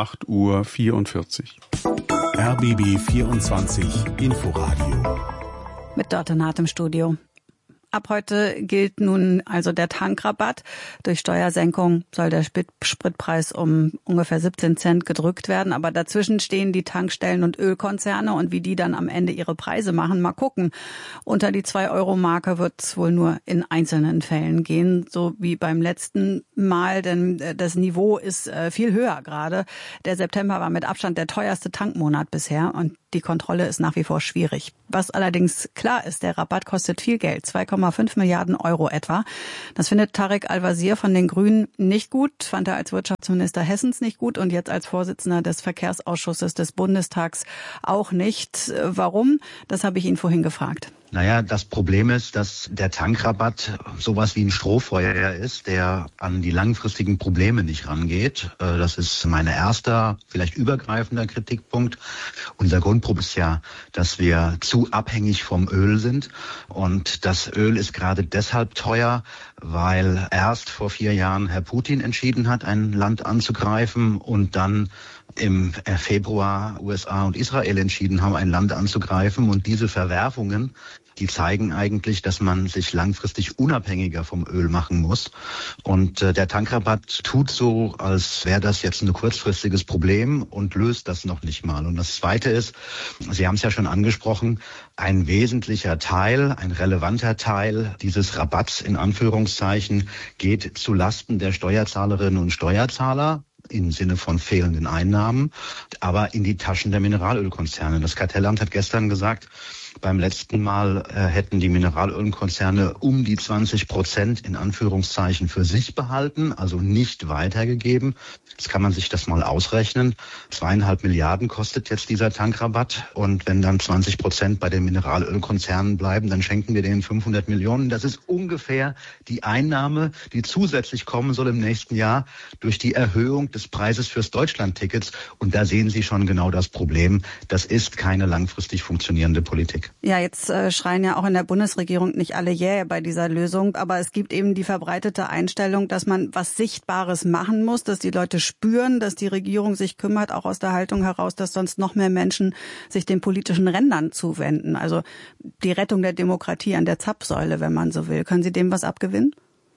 8:44 Uhr. RBB 24 Inforadio. Mit Dörte Naht im Studio. Ab heute gilt nun also der Tankrabatt. Durch Steuersenkung soll der Spritpreis um ungefähr 17 Cent gedrückt werden. Aber dazwischen stehen die Tankstellen und Ölkonzerne und wie die dann am Ende ihre Preise machen, mal gucken. Unter die 2-Euro-Marke wird es wohl nur in einzelnen Fällen gehen, so wie beim letzten Mal, denn das Niveau ist viel höher gerade. Der September war mit Abstand der teuerste Tankmonat bisher und die Kontrolle ist nach wie vor schwierig. Was allerdings klar ist, der Rabatt kostet viel Geld, 2,5 Milliarden Euro etwa. Das findet Tarek Al-Wazir von den Grünen nicht gut, fand er als Wirtschaftsminister Hessens nicht gut und jetzt als Vorsitzender des Verkehrsausschusses des Bundestags auch nicht. Warum? Das habe ich ihn vorhin gefragt. Naja, das Problem ist, dass der Tankrabatt sowas wie ein Strohfeuer ist, der an die langfristigen Probleme nicht rangeht. Das ist mein erster, vielleicht übergreifender Kritikpunkt. Unser Grundproblem ist ja, dass wir zu abhängig vom Öl sind. Und das Öl ist gerade deshalb teuer, weil erst vor 4 Jahren Herr Putin entschieden hat, ein Land anzugreifen und dann im Februar USA und Israel entschieden haben, ein Land anzugreifen. Und diese Verwerfungen, die zeigen eigentlich, dass man sich langfristig unabhängiger vom Öl machen muss. Und der Tankrabatt tut so, als wäre das jetzt ein kurzfristiges Problem und löst das noch nicht mal. Und das Zweite ist, Sie haben es ja schon angesprochen, ein wesentlicher Teil, ein relevanter Teil dieses Rabatts in Anführungszeichen geht zu Lasten der Steuerzahlerinnen und Steuerzahler. Im Sinne von fehlenden Einnahmen, aber in die Taschen der Mineralölkonzerne. Das Kartellamt hat gestern gesagt, beim letzten Mal hätten die Mineralölkonzerne um die 20% in Anführungszeichen für sich behalten, also nicht weitergegeben. Jetzt kann man sich das mal ausrechnen. 2,5 Milliarden kostet jetzt dieser Tankrabatt. Und wenn dann 20% bei den Mineralölkonzernen bleiben, dann schenken wir denen 500 Millionen. Das ist ungefähr die Einnahme, die zusätzlich kommen soll im nächsten Jahr durch die Erhöhung des Preises fürs Deutschlandtickets. Und da sehen Sie schon genau das Problem. Das ist keine langfristig funktionierende Politik. Ja, jetzt schreien ja auch in der Bundesregierung nicht alle jäh bei dieser Lösung, aber es gibt eben die verbreitete Einstellung, dass man was Sichtbares machen muss, dass die Leute spüren, dass die Regierung sich kümmert, auch aus der Haltung heraus, dass sonst noch mehr Menschen sich den politischen Rändern zuwenden. Also die Rettung der Demokratie an der Zapfsäule, wenn man so will. Können Sie dem was abgewinnen?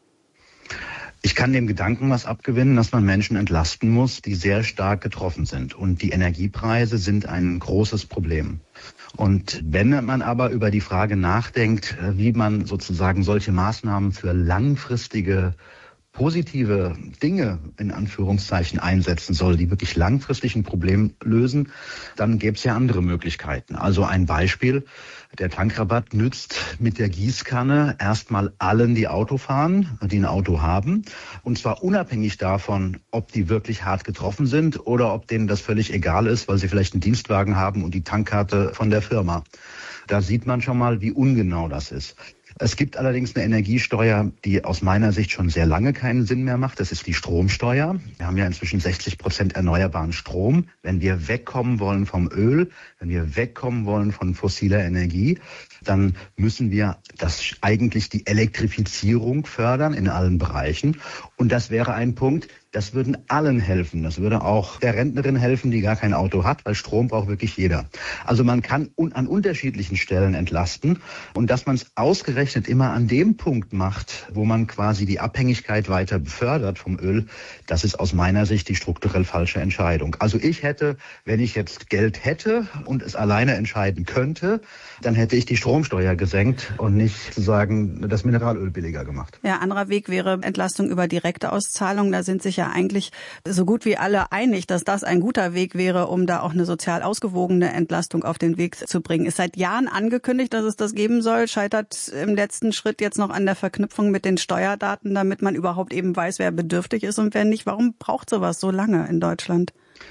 Ich kann dem Gedanken was abgewinnen, dass man Menschen entlasten muss, die sehr stark getroffen sind. Und die Energiepreise sind ein großes Problem. Und wenn man aber über die Frage nachdenkt, wie man sozusagen solche Maßnahmen für langfristige positive Dinge in Anführungszeichen einsetzen soll, die wirklich langfristig ein Problem lösen, dann gäbe es ja andere Möglichkeiten. Also ein Beispiel, der Tankrabatt nützt mit der Gießkanne erstmal allen, die Auto fahren, die ein Auto haben. Und zwar unabhängig davon, ob die wirklich hart getroffen sind oder ob denen das völlig egal ist, weil sie vielleicht einen Dienstwagen haben und die Tankkarte von der Firma. Da sieht man schon mal, wie ungenau das ist. Es gibt allerdings eine Energiesteuer, die aus meiner Sicht schon sehr lange keinen Sinn mehr macht. Das ist die Stromsteuer. Wir haben ja inzwischen 60% erneuerbaren Strom. Wenn wir wegkommen wollen vom Öl, wenn wir wegkommen wollen von fossiler Energie, dann müssen wir eigentlich die Elektrifizierung fördern in allen Bereichen. Und das wäre ein Punkt, das würden allen helfen. Das würde auch der Rentnerin helfen, die gar kein Auto hat, weil Strom braucht wirklich jeder. Also man kann an unterschiedlichen Stellen entlasten. Und dass man es ausgerechnet immer an dem Punkt macht, wo man quasi die Abhängigkeit weiter befördert vom Öl, das ist aus meiner Sicht die strukturell falsche Entscheidung. Also ich hätte, wenn ich jetzt Geld hätte und es alleine entscheiden könnte, dann hätte ich die Stromsteuer gesenkt und nicht sozusagen das Mineralöl billiger gemacht. Ja, anderer Weg wäre Entlastung über direkte Auszahlung. Da sind sich ja eigentlich so gut wie alle einig, dass das ein guter Weg wäre, um da auch eine sozial ausgewogene Entlastung auf den Weg zu bringen. Ist seit Jahren angekündigt, dass es das geben soll, scheitert im letzten Schritt jetzt noch an der Verknüpfung mit den Steuerdaten, damit man überhaupt eben weiß, wer bedürftig ist und wer nicht. Warum braucht sowas so lange in Deutschland?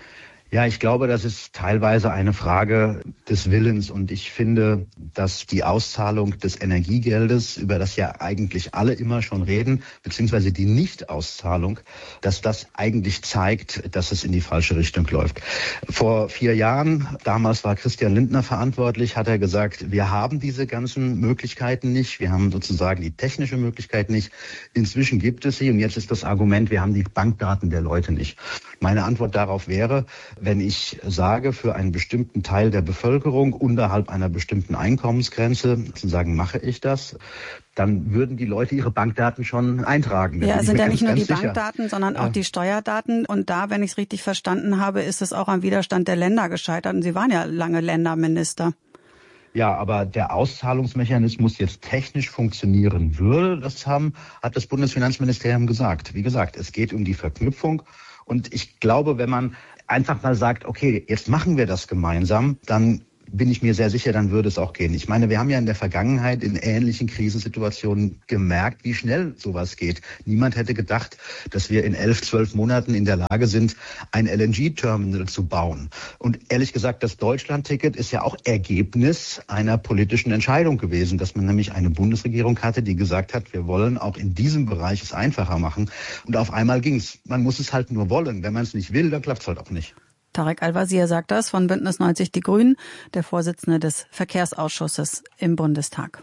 Ja, ich glaube, das ist teilweise eine Frage des Willens. Und ich finde, dass die Auszahlung des Energiegeldes, über das ja eigentlich alle immer schon reden, beziehungsweise die Nichtauszahlung, dass das eigentlich zeigt, dass es in die falsche Richtung läuft. Vor 4 Jahren, damals war Christian Lindner verantwortlich, hat er gesagt, wir haben diese ganzen Möglichkeiten nicht. Wir haben sozusagen die technische Möglichkeit nicht. Inzwischen gibt es sie. Und jetzt ist das Argument, wir haben die Bankdaten der Leute nicht. Meine Antwort darauf wäre, wenn ich sage, für einen bestimmten Teil der Bevölkerung unterhalb einer bestimmten Einkommensgrenze, sozusagen mache ich das, dann würden die Leute ihre Bankdaten schon eintragen. Ja, es sind ja nicht nur die Bankdaten, sondern auch die Steuerdaten. Und da, wenn ich es richtig verstanden habe, ist es auch am Widerstand der Länder gescheitert. Und Sie waren ja lange Länderminister. Ja, aber der Auszahlungsmechanismus jetzt technisch funktionieren würde, hat das Bundesfinanzministerium gesagt. Wie gesagt, es geht um die Verknüpfung. Und ich glaube, wenn man einfach mal sagt, okay, jetzt machen wir das gemeinsam, dann bin ich mir sehr sicher, dann würde es auch gehen. Ich meine, wir haben ja in der Vergangenheit in ähnlichen Krisensituationen gemerkt, wie schnell sowas geht. Niemand hätte gedacht, dass wir in 11, 12 Monaten in der Lage sind, ein LNG-Terminal zu bauen. Und ehrlich gesagt, das Deutschland-Ticket ist ja auch Ergebnis einer politischen Entscheidung gewesen, dass man nämlich eine Bundesregierung hatte, die gesagt hat, wir wollen auch in diesem Bereich es einfacher machen. Und auf einmal ging's. Man muss es halt nur wollen. Wenn man es nicht will, dann klappt es halt auch nicht. Tarek Al-Wazir sagt das von Bündnis 90 Die Grünen, der Vorsitzende des Verkehrsausschusses im Bundestag.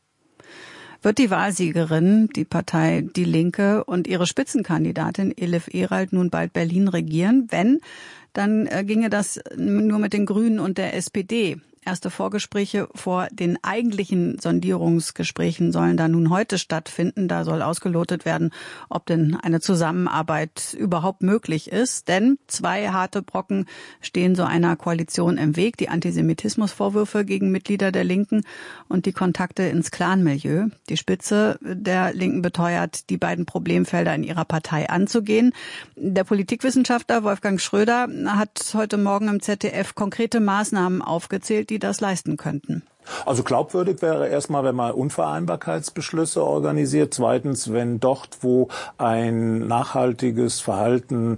Wird die Wahlsiegerin, die Partei Die Linke und ihre Spitzenkandidatin Elif Erald nun bald Berlin regieren? Wenn, dann ginge das nur mit den Grünen und der SPD. Erste Vorgespräche vor den eigentlichen Sondierungsgesprächen sollen da nun heute stattfinden. Da soll ausgelotet werden, ob denn eine Zusammenarbeit überhaupt möglich ist. Denn 2 harte Brocken stehen so einer Koalition im Weg. Die Antisemitismusvorwürfe gegen Mitglieder der Linken und die Kontakte ins Clanmilieu. Die Spitze der Linken beteuert, die beiden Problemfelder in ihrer Partei anzugehen. Der Politikwissenschaftler Wolfgang Schröder hat heute Morgen im ZDF konkrete Maßnahmen aufgezählt, die das leisten könnten. Also glaubwürdig wäre erstmal, wenn man Unvereinbarkeitsbeschlüsse organisiert. Zweitens, wenn dort, wo ein nachhaltiges Verhalten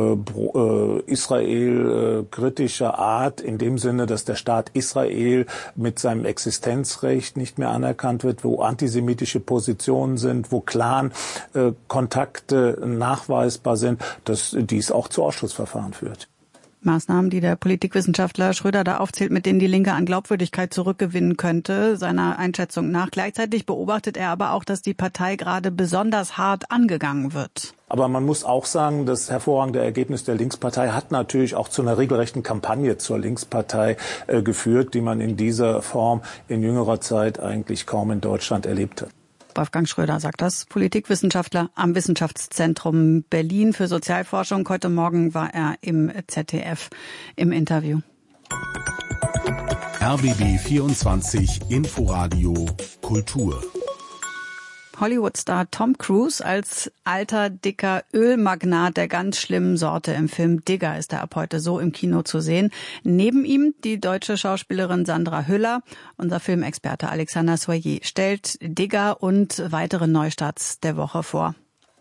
Israel kritischer Art, in dem Sinne, dass der Staat Israel mit seinem Existenzrecht nicht mehr anerkannt wird, wo antisemitische Positionen sind, wo Clan-Kontakte nachweisbar sind, dass dies auch zu Ausschussverfahren führt. Maßnahmen, die der Politikwissenschaftler Schröder da aufzählt, mit denen die Linke an Glaubwürdigkeit zurückgewinnen könnte, seiner Einschätzung nach. Gleichzeitig beobachtet er aber auch, dass die Partei gerade besonders hart angegangen wird. Aber man muss auch sagen, das hervorragende Ergebnis der Linkspartei hat natürlich auch zu einer regelrechten Kampagne zur Linkspartei geführt, die man in dieser Form in jüngerer Zeit eigentlich kaum in Deutschland erlebt hat. Wolfgang Schröder sagt das, Politikwissenschaftler am Wissenschaftszentrum Berlin für Sozialforschung. Heute Morgen war er im ZDF im Interview. RBB 24 Inforadio Kultur. Hollywood-Star Tom Cruise als alter, dicker Ölmagnat der ganz schlimmen Sorte im Film Digger ist er ab heute so im Kino zu sehen. Neben ihm die deutsche Schauspielerin Sandra Hüller. Unser Filmexperte Alexander Soyer stellt Digger und weitere Neustarts der Woche vor.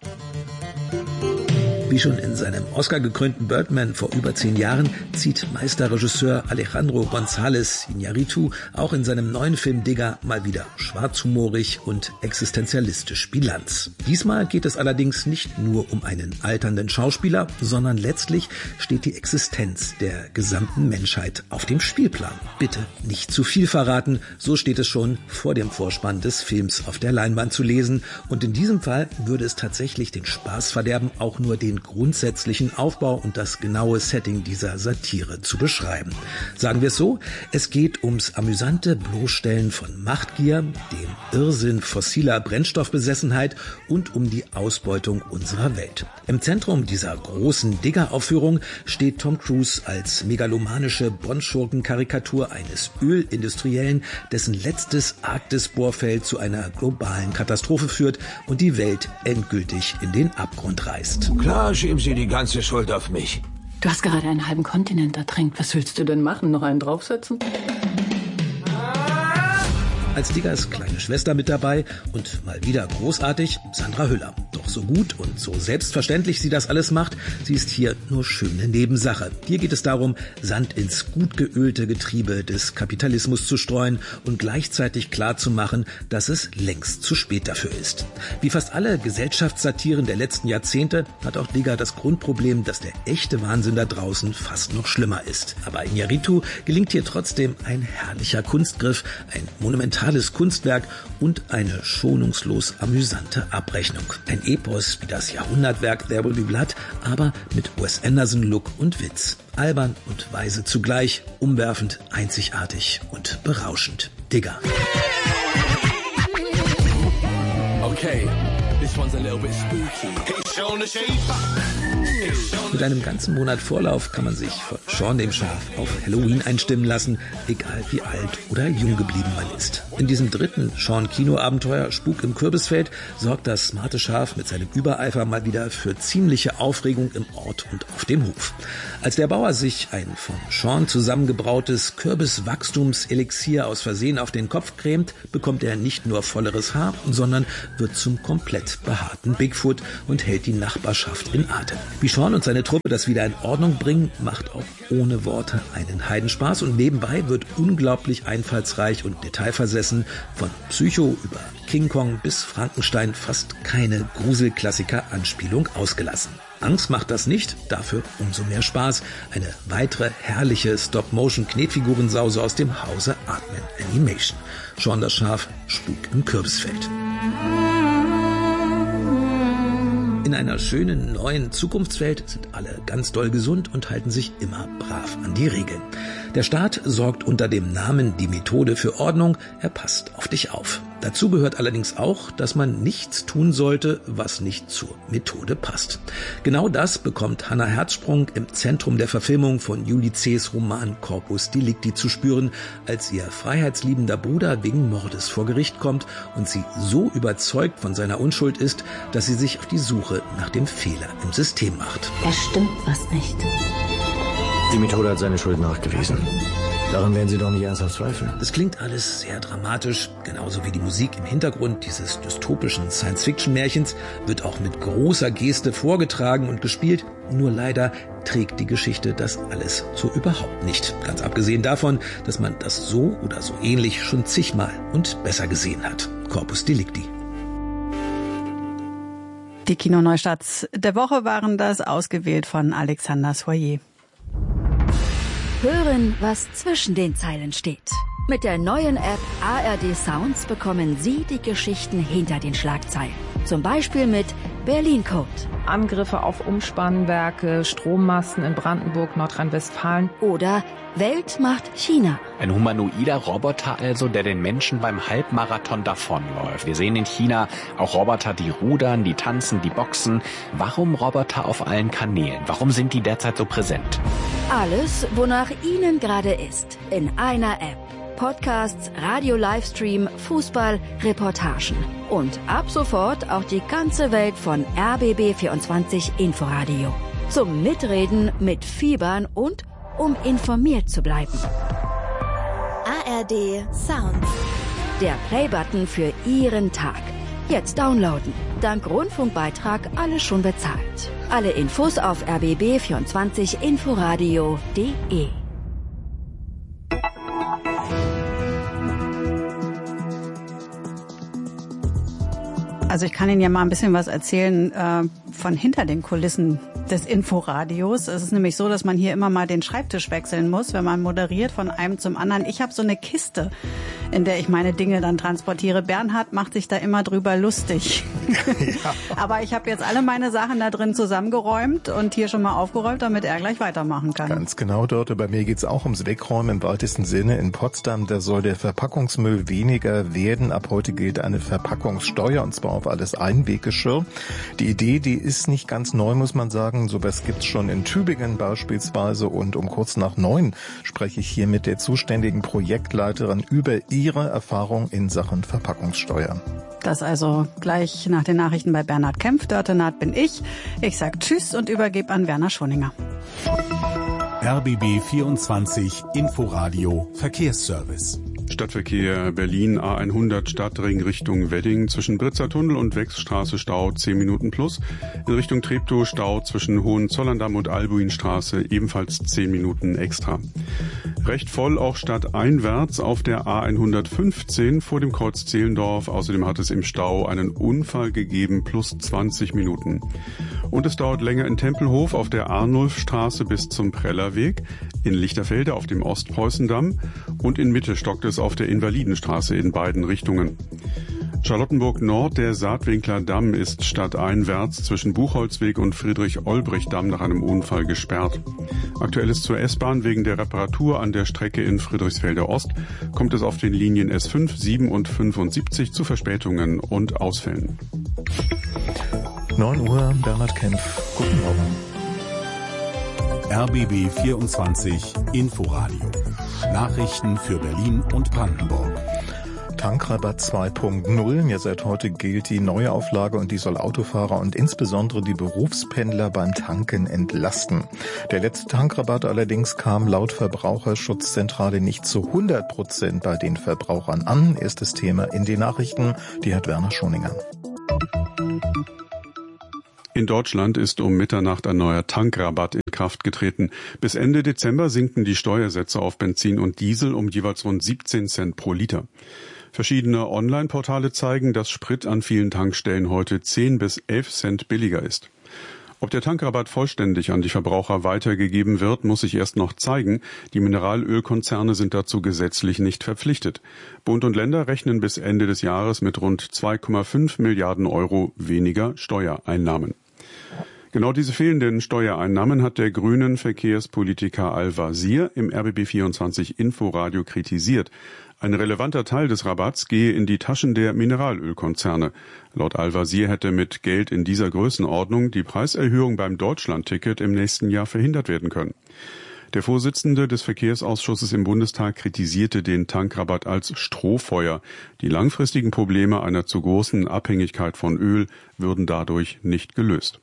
Wie schon in seinem Oscar-gekrönten Birdman vor über 10 Jahren zieht Meisterregisseur Alejandro González Iñárritu auch in seinem neuen Film Digger mal wieder schwarzhumorig und existenzialistisch Bilanz. Diesmal geht es allerdings nicht nur um einen alternden Schauspieler, sondern letztlich steht die Existenz der gesamten Menschheit auf dem Spielplan. Bitte nicht zu viel verraten, so steht es schon vor dem Vorspann des Films auf der Leinwand zu lesen. Und in diesem Fall würde es tatsächlich den Spaß verderben, auch nur den grundsätzlichen Aufbau und das genaue Setting dieser Satire zu beschreiben. Sagen wir es so, es geht ums amüsante Bloßstellen von Machtgier, dem Irrsinn fossiler Brennstoffbesessenheit und um die Ausbeutung unserer Welt. Im Zentrum dieser großen Digger-Aufführung steht Tom Cruise als megalomanische Bond-Schurken-Karikatur eines Ölindustriellen, dessen letztes Arktis-Bohrfeld zu einer globalen Katastrophe führt und die Welt endgültig in den Abgrund reißt. Klar, schieben Sie die ganze Schuld auf mich. Du hast gerade einen halben Kontinent ertränkt. Was willst du denn machen? Noch einen draufsetzen? Als Diggers kleine Schwester mit dabei und mal wieder großartig Sandra Hüller. Doch so gut und so selbstverständlich sie das alles macht, sie ist hier nur schöne Nebensache. Hier geht es darum, Sand ins gut geölte Getriebe des Kapitalismus zu streuen und gleichzeitig klarzumachen, dass es längst zu spät dafür ist. Wie fast alle Gesellschaftssatiren der letzten Jahrzehnte hat auch Digger das Grundproblem, dass der echte Wahnsinn da draußen fast noch schlimmer ist. Aber Iñárritu gelingt hier trotzdem ein herrlicher Kunstgriff, ein monumentales Kunstwerk und eine schonungslos amüsante Abrechnung. Ein Epos wie das Jahrhundertwerk There Will Be Blood, aber mit Wes Anderson-Look und Witz. Albern und weise zugleich, umwerfend, einzigartig und berauschend. Digger. Okay, this one's a little bit spooky. Mit einem ganzen Monat Vorlauf kann man sich von Shaun dem Schaf auf Halloween einstimmen lassen, egal wie alt oder jung geblieben man ist. In diesem dritten Shaun-Kinoabenteuer Spuk im Kürbisfeld sorgt das smarte Schaf mit seinem Übereifer mal wieder für ziemliche Aufregung im Ort und auf dem Hof. Als der Bauer sich ein von Shaun zusammengebrautes Kürbiswachstumselixier aus Versehen auf den Kopf cremt, bekommt er nicht nur volleres Haar, sondern wird zum komplett behaarten Bigfoot und hält die Nachbarschaft in Atem. Wie Shaun und seine Truppe das wieder in Ordnung bringen, macht auch ohne Worte einen Heidenspaß und nebenbei wird unglaublich einfallsreich und detailversessen von Psycho über King Kong bis Frankenstein fast keine Gruselklassiker-Anspielung ausgelassen. Angst macht das nicht, dafür umso mehr Spaß. Eine weitere herrliche Stop-Motion-Knetfigurensause aus dem Hause Aardman Animation. Shaun das Schaf, Spuk im Kürbisfeld. In einer schönen neuen Zukunftswelt sind alle ganz doll gesund und halten sich immer brav an die Regeln. Der Staat sorgt unter dem Namen Die Methode für Ordnung, er passt auf dich auf. Dazu gehört allerdings auch, dass man nichts tun sollte, was nicht zur Methode passt. Genau das bekommt Hannah Herzsprung im Zentrum der Verfilmung von Julie C.'s Roman Corpus Delicti zu spüren, als ihr freiheitsliebender Bruder wegen Mordes vor Gericht kommt und sie so überzeugt von seiner Unschuld ist, dass sie sich auf die Suche nach dem Fehler im System macht. Da stimmt was nicht. Die Methode hat seine Schuld nachgewiesen. Daran werden Sie doch nicht ernsthaft zweifeln. Das klingt alles sehr dramatisch, genauso wie die Musik im Hintergrund dieses dystopischen Science-Fiction-Märchens wird auch mit großer Geste vorgetragen und gespielt. Nur leider trägt die Geschichte das alles so überhaupt nicht. Ganz abgesehen davon, dass man das so oder so ähnlich schon zigmal und besser gesehen hat. Corpus Delicti. Die Kinoneustarts der Woche waren das, ausgewählt von Alexander Soyer. Hören, was zwischen den Zeilen steht. Mit der neuen App ARD Sounds bekommen Sie die Geschichten hinter den Schlagzeilen. Zum Beispiel mit Berlin Code. Angriffe auf Umspannwerke, Strommasten in Brandenburg, Nordrhein-Westfalen. Oder Welt macht China. Ein humanoider Roboter also, der den Menschen beim Halbmarathon davonläuft. Wir sehen in China auch Roboter, die rudern, die tanzen, die boxen. Warum Roboter auf allen Kanälen? Warum sind die derzeit so präsent? Alles, wonach Ihnen gerade ist, in einer App. Podcasts, Radio-Livestream, Fußball, Reportagen. Und ab sofort auch die ganze Welt von RBB24 Inforadio. Zum Mitreden, mitfiebern und um informiert zu bleiben. ARD Sound. Der Playbutton für Ihren Tag. Jetzt downloaden. Dank Rundfunkbeitrag alles schon bezahlt. Alle Infos auf rbb24inforadio.de. Also ich kann Ihnen ja mal ein bisschen was erzählen von hinter den Kulissen des Inforadios. Es ist nämlich so, dass man hier immer mal den Schreibtisch wechseln muss, wenn man moderiert von einem zum anderen. Ich habe so eine Kiste, in der ich meine Dinge dann transportiere. Bernhard macht sich da immer drüber lustig. Ja. Aber ich habe jetzt alle meine Sachen da drin zusammengeräumt und hier schon mal aufgeräumt, damit er gleich weitermachen kann. Ganz genau, Dörte. Bei mir geht's auch ums Wegräumen im weitesten Sinne. In Potsdam, da soll der Verpackungsmüll weniger werden. Ab heute gilt eine Verpackungssteuer, und zwar auf alles Einweggeschirr. Die Idee, die ist nicht ganz neu, muss man sagen. Sowas gibt's schon in Tübingen beispielsweise. Und um kurz nach 9 spreche ich hier mit der zuständigen Projektleiterin über ihre Erfahrung in Sachen Verpackungssteuer. Das also gleich nach den Nachrichten bei Bernhard Kempf. Dörte Naht bin ich. Ich sag Tschüss und übergebe an Werner Schoninger. RBB 24 Inforadio Verkehrsservice. Stadtverkehr Berlin A100 Stadtring Richtung Wedding zwischen Britzer Tunnel und Wechsstraße Stau 10 Minuten plus. In Richtung Treptow Stau zwischen Hohenzollerndamm und Albuinstraße ebenfalls 10 Minuten extra. Recht voll auch stadteinwärts auf der A115 vor dem Kreuz Zehlendorf. Außerdem hat es im Stau einen Unfall gegeben plus 20 Minuten. Und es dauert länger in Tempelhof auf der Arnulfstraße bis zum Prellerweg, in Lichterfelde auf dem Ostpreußendamm und in Mitte stockt es auf der Invalidenstraße in beiden Richtungen. Charlottenburg Nord, der Saatwinkler Damm ist stadteinwärts zwischen Buchholzweg und Friedrich-Olbrich-Damm nach einem Unfall gesperrt. Aktuell ist zur S-Bahn wegen der Reparatur an der Strecke in Friedrichsfelde Ost kommt es auf den Linien S5, 7 und 75 zu Verspätungen und Ausfällen. 9 Uhr, Bernhard Kempf. Guten Morgen. RBB 24 Inforadio. Nachrichten für Berlin und Brandenburg. Tankrabatt 2.0. Ja, seit heute gilt die Neuauflage und die soll Autofahrer und insbesondere die Berufspendler beim Tanken entlasten. Der letzte Tankrabatt allerdings kam laut Verbraucherschutzzentrale nicht zu 100% bei den Verbrauchern an. Erstes Thema in den Nachrichten. Die hat Werner Schoninger. In Deutschland ist um Mitternacht ein neuer Tankrabatt in Kraft getreten. Bis Ende Dezember sinken die Steuersätze auf Benzin und Diesel um jeweils rund 17 Cent pro Liter. Verschiedene Online-Portale zeigen, dass Sprit an vielen Tankstellen heute 10 bis 11 Cent billiger ist. Ob der Tankrabatt vollständig an die Verbraucher weitergegeben wird, muss sich erst noch zeigen. Die Mineralölkonzerne sind dazu gesetzlich nicht verpflichtet. Bund und Länder rechnen bis Ende des Jahres mit rund 2,5 Milliarden Euro weniger Steuereinnahmen. Genau diese fehlenden Steuereinnahmen hat der grünen Verkehrspolitiker Al-Wazir im RBB24 Inforadio kritisiert. Ein relevanter Teil des Rabatts gehe in die Taschen der Mineralölkonzerne. Laut Al-Wazir hätte mit Geld in dieser Größenordnung die Preiserhöhung beim Deutschlandticket im nächsten Jahr verhindert werden können. Der Vorsitzende des Verkehrsausschusses im Bundestag kritisierte den Tankrabatt als Strohfeuer. Die langfristigen Probleme einer zu großen Abhängigkeit von Öl würden dadurch nicht gelöst.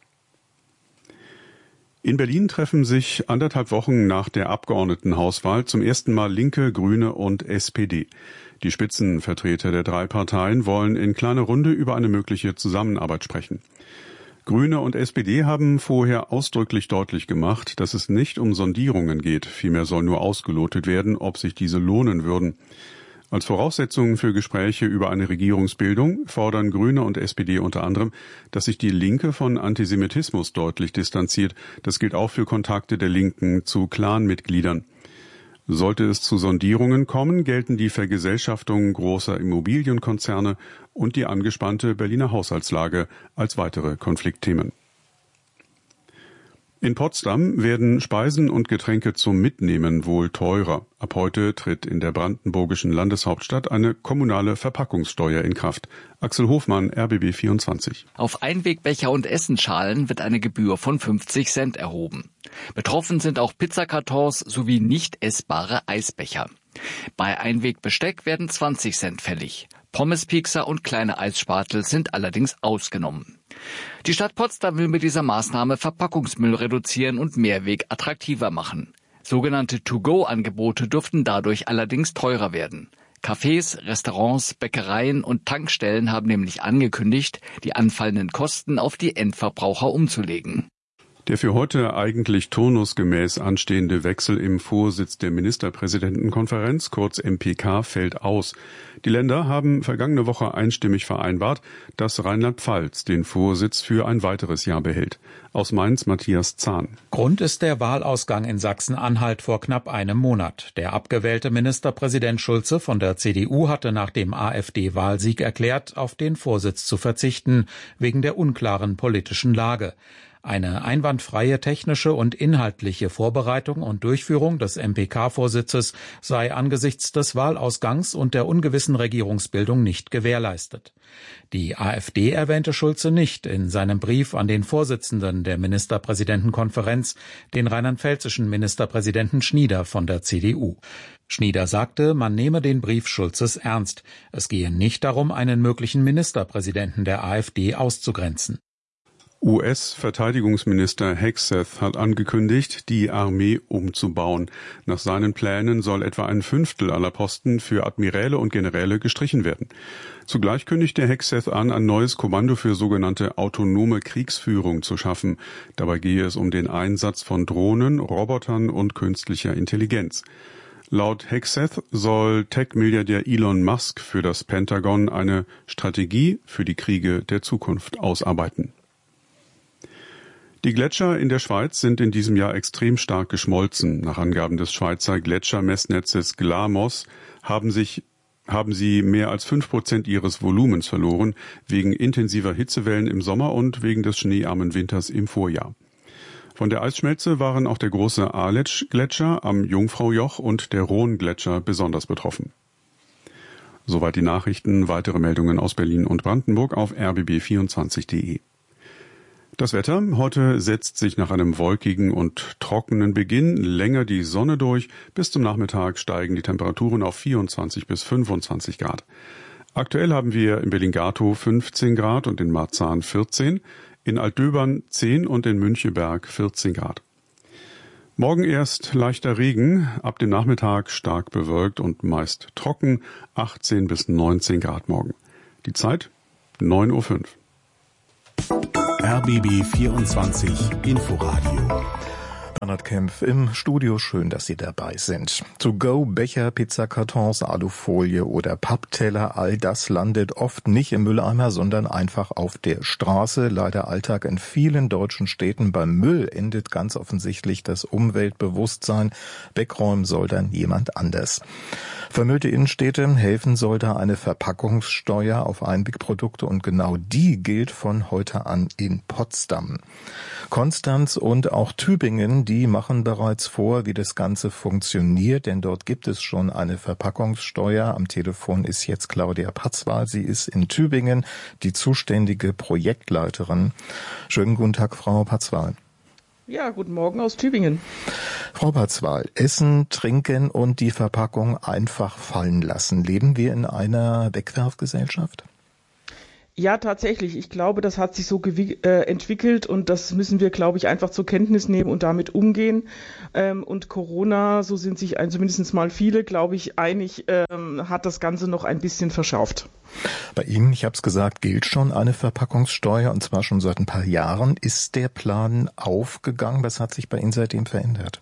In Berlin treffen sich 1,5 Wochen nach der Abgeordnetenhauswahl zum ersten Mal Linke, Grüne und SPD. Die Spitzenvertreter der drei Parteien wollen in kleiner Runde über eine mögliche Zusammenarbeit sprechen. Grüne und SPD haben vorher ausdrücklich deutlich gemacht, dass es nicht um Sondierungen geht. Vielmehr soll nur ausgelotet werden, ob sich diese lohnen würden. Als Voraussetzung für Gespräche über eine Regierungsbildung fordern Grüne und SPD unter anderem, dass sich die Linke von Antisemitismus deutlich distanziert. Das gilt auch für Kontakte der Linken zu Clanmitgliedern. Sollte es zu Sondierungen kommen, gelten die Vergesellschaftung großer Immobilienkonzerne und die angespannte Berliner Haushaltslage als weitere Konfliktthemen. In Potsdam werden Speisen und Getränke zum Mitnehmen wohl teurer. Ab heute tritt in der brandenburgischen Landeshauptstadt eine kommunale Verpackungssteuer in Kraft. Axel Hofmann, RBB 24. Auf Einwegbecher und Essenschalen wird eine Gebühr von 50 Cent erhoben. Betroffen sind auch Pizzakartons sowie nicht essbare Eisbecher. Bei Einwegbesteck werden 20 Cent fällig. Pommespiekser und kleine Eisspatel sind allerdings ausgenommen. Die Stadt Potsdam will mit dieser Maßnahme Verpackungsmüll reduzieren und Mehrweg attraktiver machen. Sogenannte To-Go-Angebote dürften dadurch allerdings teurer werden. Cafés, Restaurants, Bäckereien und Tankstellen haben nämlich angekündigt, die anfallenden Kosten auf die Endverbraucher umzulegen. Der für heute eigentlich turnusgemäß anstehende Wechsel im Vorsitz der Ministerpräsidentenkonferenz, kurz MPK, fällt aus. Die Länder haben vergangene Woche einstimmig vereinbart, dass Rheinland-Pfalz den Vorsitz für ein weiteres Jahr behält. Aus Mainz Matthias Zahn. Grund ist der Wahlausgang in Sachsen-Anhalt vor knapp einem Monat. Der abgewählte Ministerpräsident Schulze von der CDU hatte nach dem AfD-Wahlsieg erklärt, auf den Vorsitz zu verzichten, wegen der unklaren politischen Lage. Eine einwandfreie technische und inhaltliche Vorbereitung und Durchführung des MPK-Vorsitzes sei angesichts des Wahlausgangs und der ungewissen Regierungsbildung nicht gewährleistet. Die AfD erwähnte Schulze nicht in seinem Brief an den Vorsitzenden der Ministerpräsidentenkonferenz, den rheinland-pfälzischen Ministerpräsidenten Schnieder von der CDU. Schnieder sagte, man nehme den Brief Schulzes ernst. Es gehe nicht darum, einen möglichen Ministerpräsidenten der AfD auszugrenzen. US-Verteidigungsminister Hegseth hat angekündigt, die Armee umzubauen. Nach seinen Plänen soll etwa ein Fünftel aller Posten für Admiräle und Generäle gestrichen werden. Zugleich kündigte Hegseth an, ein neues Kommando für sogenannte autonome Kriegsführung zu schaffen. Dabei gehe es um den Einsatz von Drohnen, Robotern und künstlicher Intelligenz. Laut Hegseth soll Tech-Milliardär Elon Musk für das Pentagon eine Strategie für die Kriege der Zukunft ausarbeiten. Die Gletscher in der Schweiz sind in diesem Jahr extrem stark geschmolzen. Nach Angaben des Schweizer Gletschermessnetzes GLAMOS haben sie mehr als 5% ihres Volumens verloren, wegen intensiver Hitzewellen im Sommer und wegen des schneearmen Winters im Vorjahr. Von der Eisschmelze waren auch der große Aletsch-Gletscher am Jungfraujoch und der Rhone-Gletscher besonders betroffen. Soweit die Nachrichten. Weitere Meldungen aus Berlin und Brandenburg auf rbb24.de. Das Wetter. Heute setzt sich nach einem wolkigen und trockenen Beginn länger die Sonne durch. Bis zum Nachmittag steigen die Temperaturen auf 24 bis 25 Grad. Aktuell haben wir in Berlin-Gatow 15 Grad und in Marzahn 14, in Altdöbern 10 und in Müncheberg 14 Grad. Morgen erst leichter Regen, ab dem Nachmittag stark bewölkt und meist trocken, 18 bis 19 Grad morgen. Die Zeit 9:05 Uhr. RBB 24 Inforadio. Bernhard Kempf im Studio, schön, dass Sie dabei sind. To-go, Becher, Pizzakartons, Alufolie oder Pappteller, all das landet oft nicht im Mülleimer, sondern einfach auf der Straße. Leider Alltag in vielen deutschen Städten. Beim Müll endet ganz offensichtlich das Umweltbewusstsein. Wegräumen soll dann jemand anders. Vermüllte Innenstädte, helfen soll da eine Verpackungssteuer auf Einwegprodukte und genau die gilt von heute an in Potsdam. Konstanz und auch Tübingen, die machen bereits vor, wie das Ganze funktioniert, denn dort gibt es schon eine Verpackungssteuer. Am Telefon ist jetzt Claudia Patzwal. Sie ist in Tübingen die zuständige Projektleiterin. Schönen guten Tag, Frau Patzwal. Ja, guten Morgen aus Tübingen. Frau Patzwal, Essen, Trinken und die Verpackung einfach fallen lassen. Leben wir in einer Wegwerfgesellschaft? Ja, tatsächlich. Ich glaube, das hat sich so entwickelt und das müssen wir, glaube ich, einfach zur Kenntnis nehmen und damit umgehen. Und Corona, so sind sich zumindest mal viele, glaube ich, einig, hat das Ganze noch ein bisschen verschärft. Bei Ihnen, ich habe es gesagt, gilt schon eine Verpackungssteuer und zwar schon seit ein paar Jahren. Ist der Plan aufgegangen? Was hat sich bei Ihnen seitdem verändert?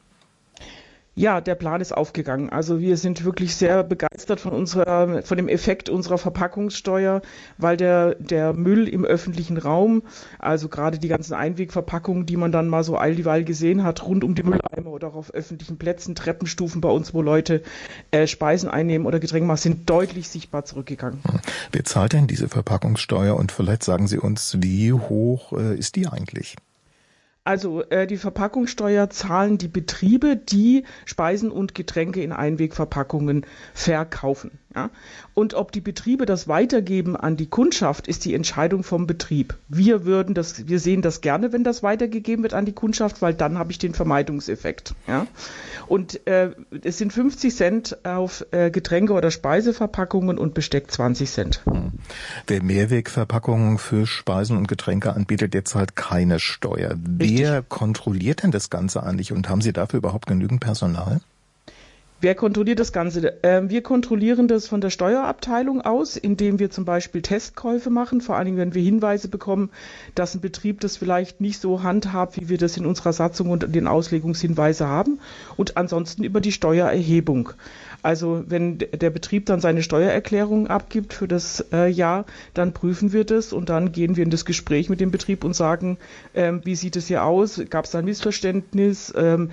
Ja, der Plan ist aufgegangen. Also wir sind wirklich sehr begeistert von dem Effekt unserer Verpackungssteuer, weil der Müll im öffentlichen Raum, also gerade die ganzen Einwegverpackungen, die man dann mal so all dieweil gesehen hat, rund um die Mülleimer oder auch auf öffentlichen Plätzen, Treppenstufen bei uns, wo Leute Speisen einnehmen oder Getränke machen, sind deutlich sichtbar zurückgegangen. Wer zahlt denn diese Verpackungssteuer und vielleicht sagen Sie uns, wie hoch ist die eigentlich? Also die Verpackungssteuer zahlen die Betriebe, die Speisen und Getränke in Einwegverpackungen verkaufen. Ja? Und ob die Betriebe das weitergeben an die Kundschaft, ist die Entscheidung vom Betrieb. Wir sehen das gerne, wenn das weitergegeben wird an die Kundschaft, weil dann habe ich den Vermeidungseffekt. Ja? Und es sind 50 Cent auf Getränke- oder Speiseverpackungen und Besteck 20 Cent. Wer Mehrwegverpackungen für Speisen und Getränke anbietet, der zahlt keine Steuer. Wer kontrolliert denn das Ganze eigentlich und haben Sie dafür überhaupt genügend Personal? Wer kontrolliert das Ganze? Wir kontrollieren das von der Steuerabteilung aus, indem wir zum Beispiel Testkäufe machen, vor allen Dingen, wenn wir Hinweise bekommen, dass ein Betrieb das vielleicht nicht so handhabt, wie wir das in unserer Satzung und den Auslegungshinweise haben, und ansonsten über die Steuererhebung. Also wenn der Betrieb dann seine Steuererklärung abgibt für das Jahr, dann prüfen wir das und dann gehen wir in das Gespräch mit dem Betrieb und sagen, wie sieht es hier aus? Gab es da ein Missverständnis?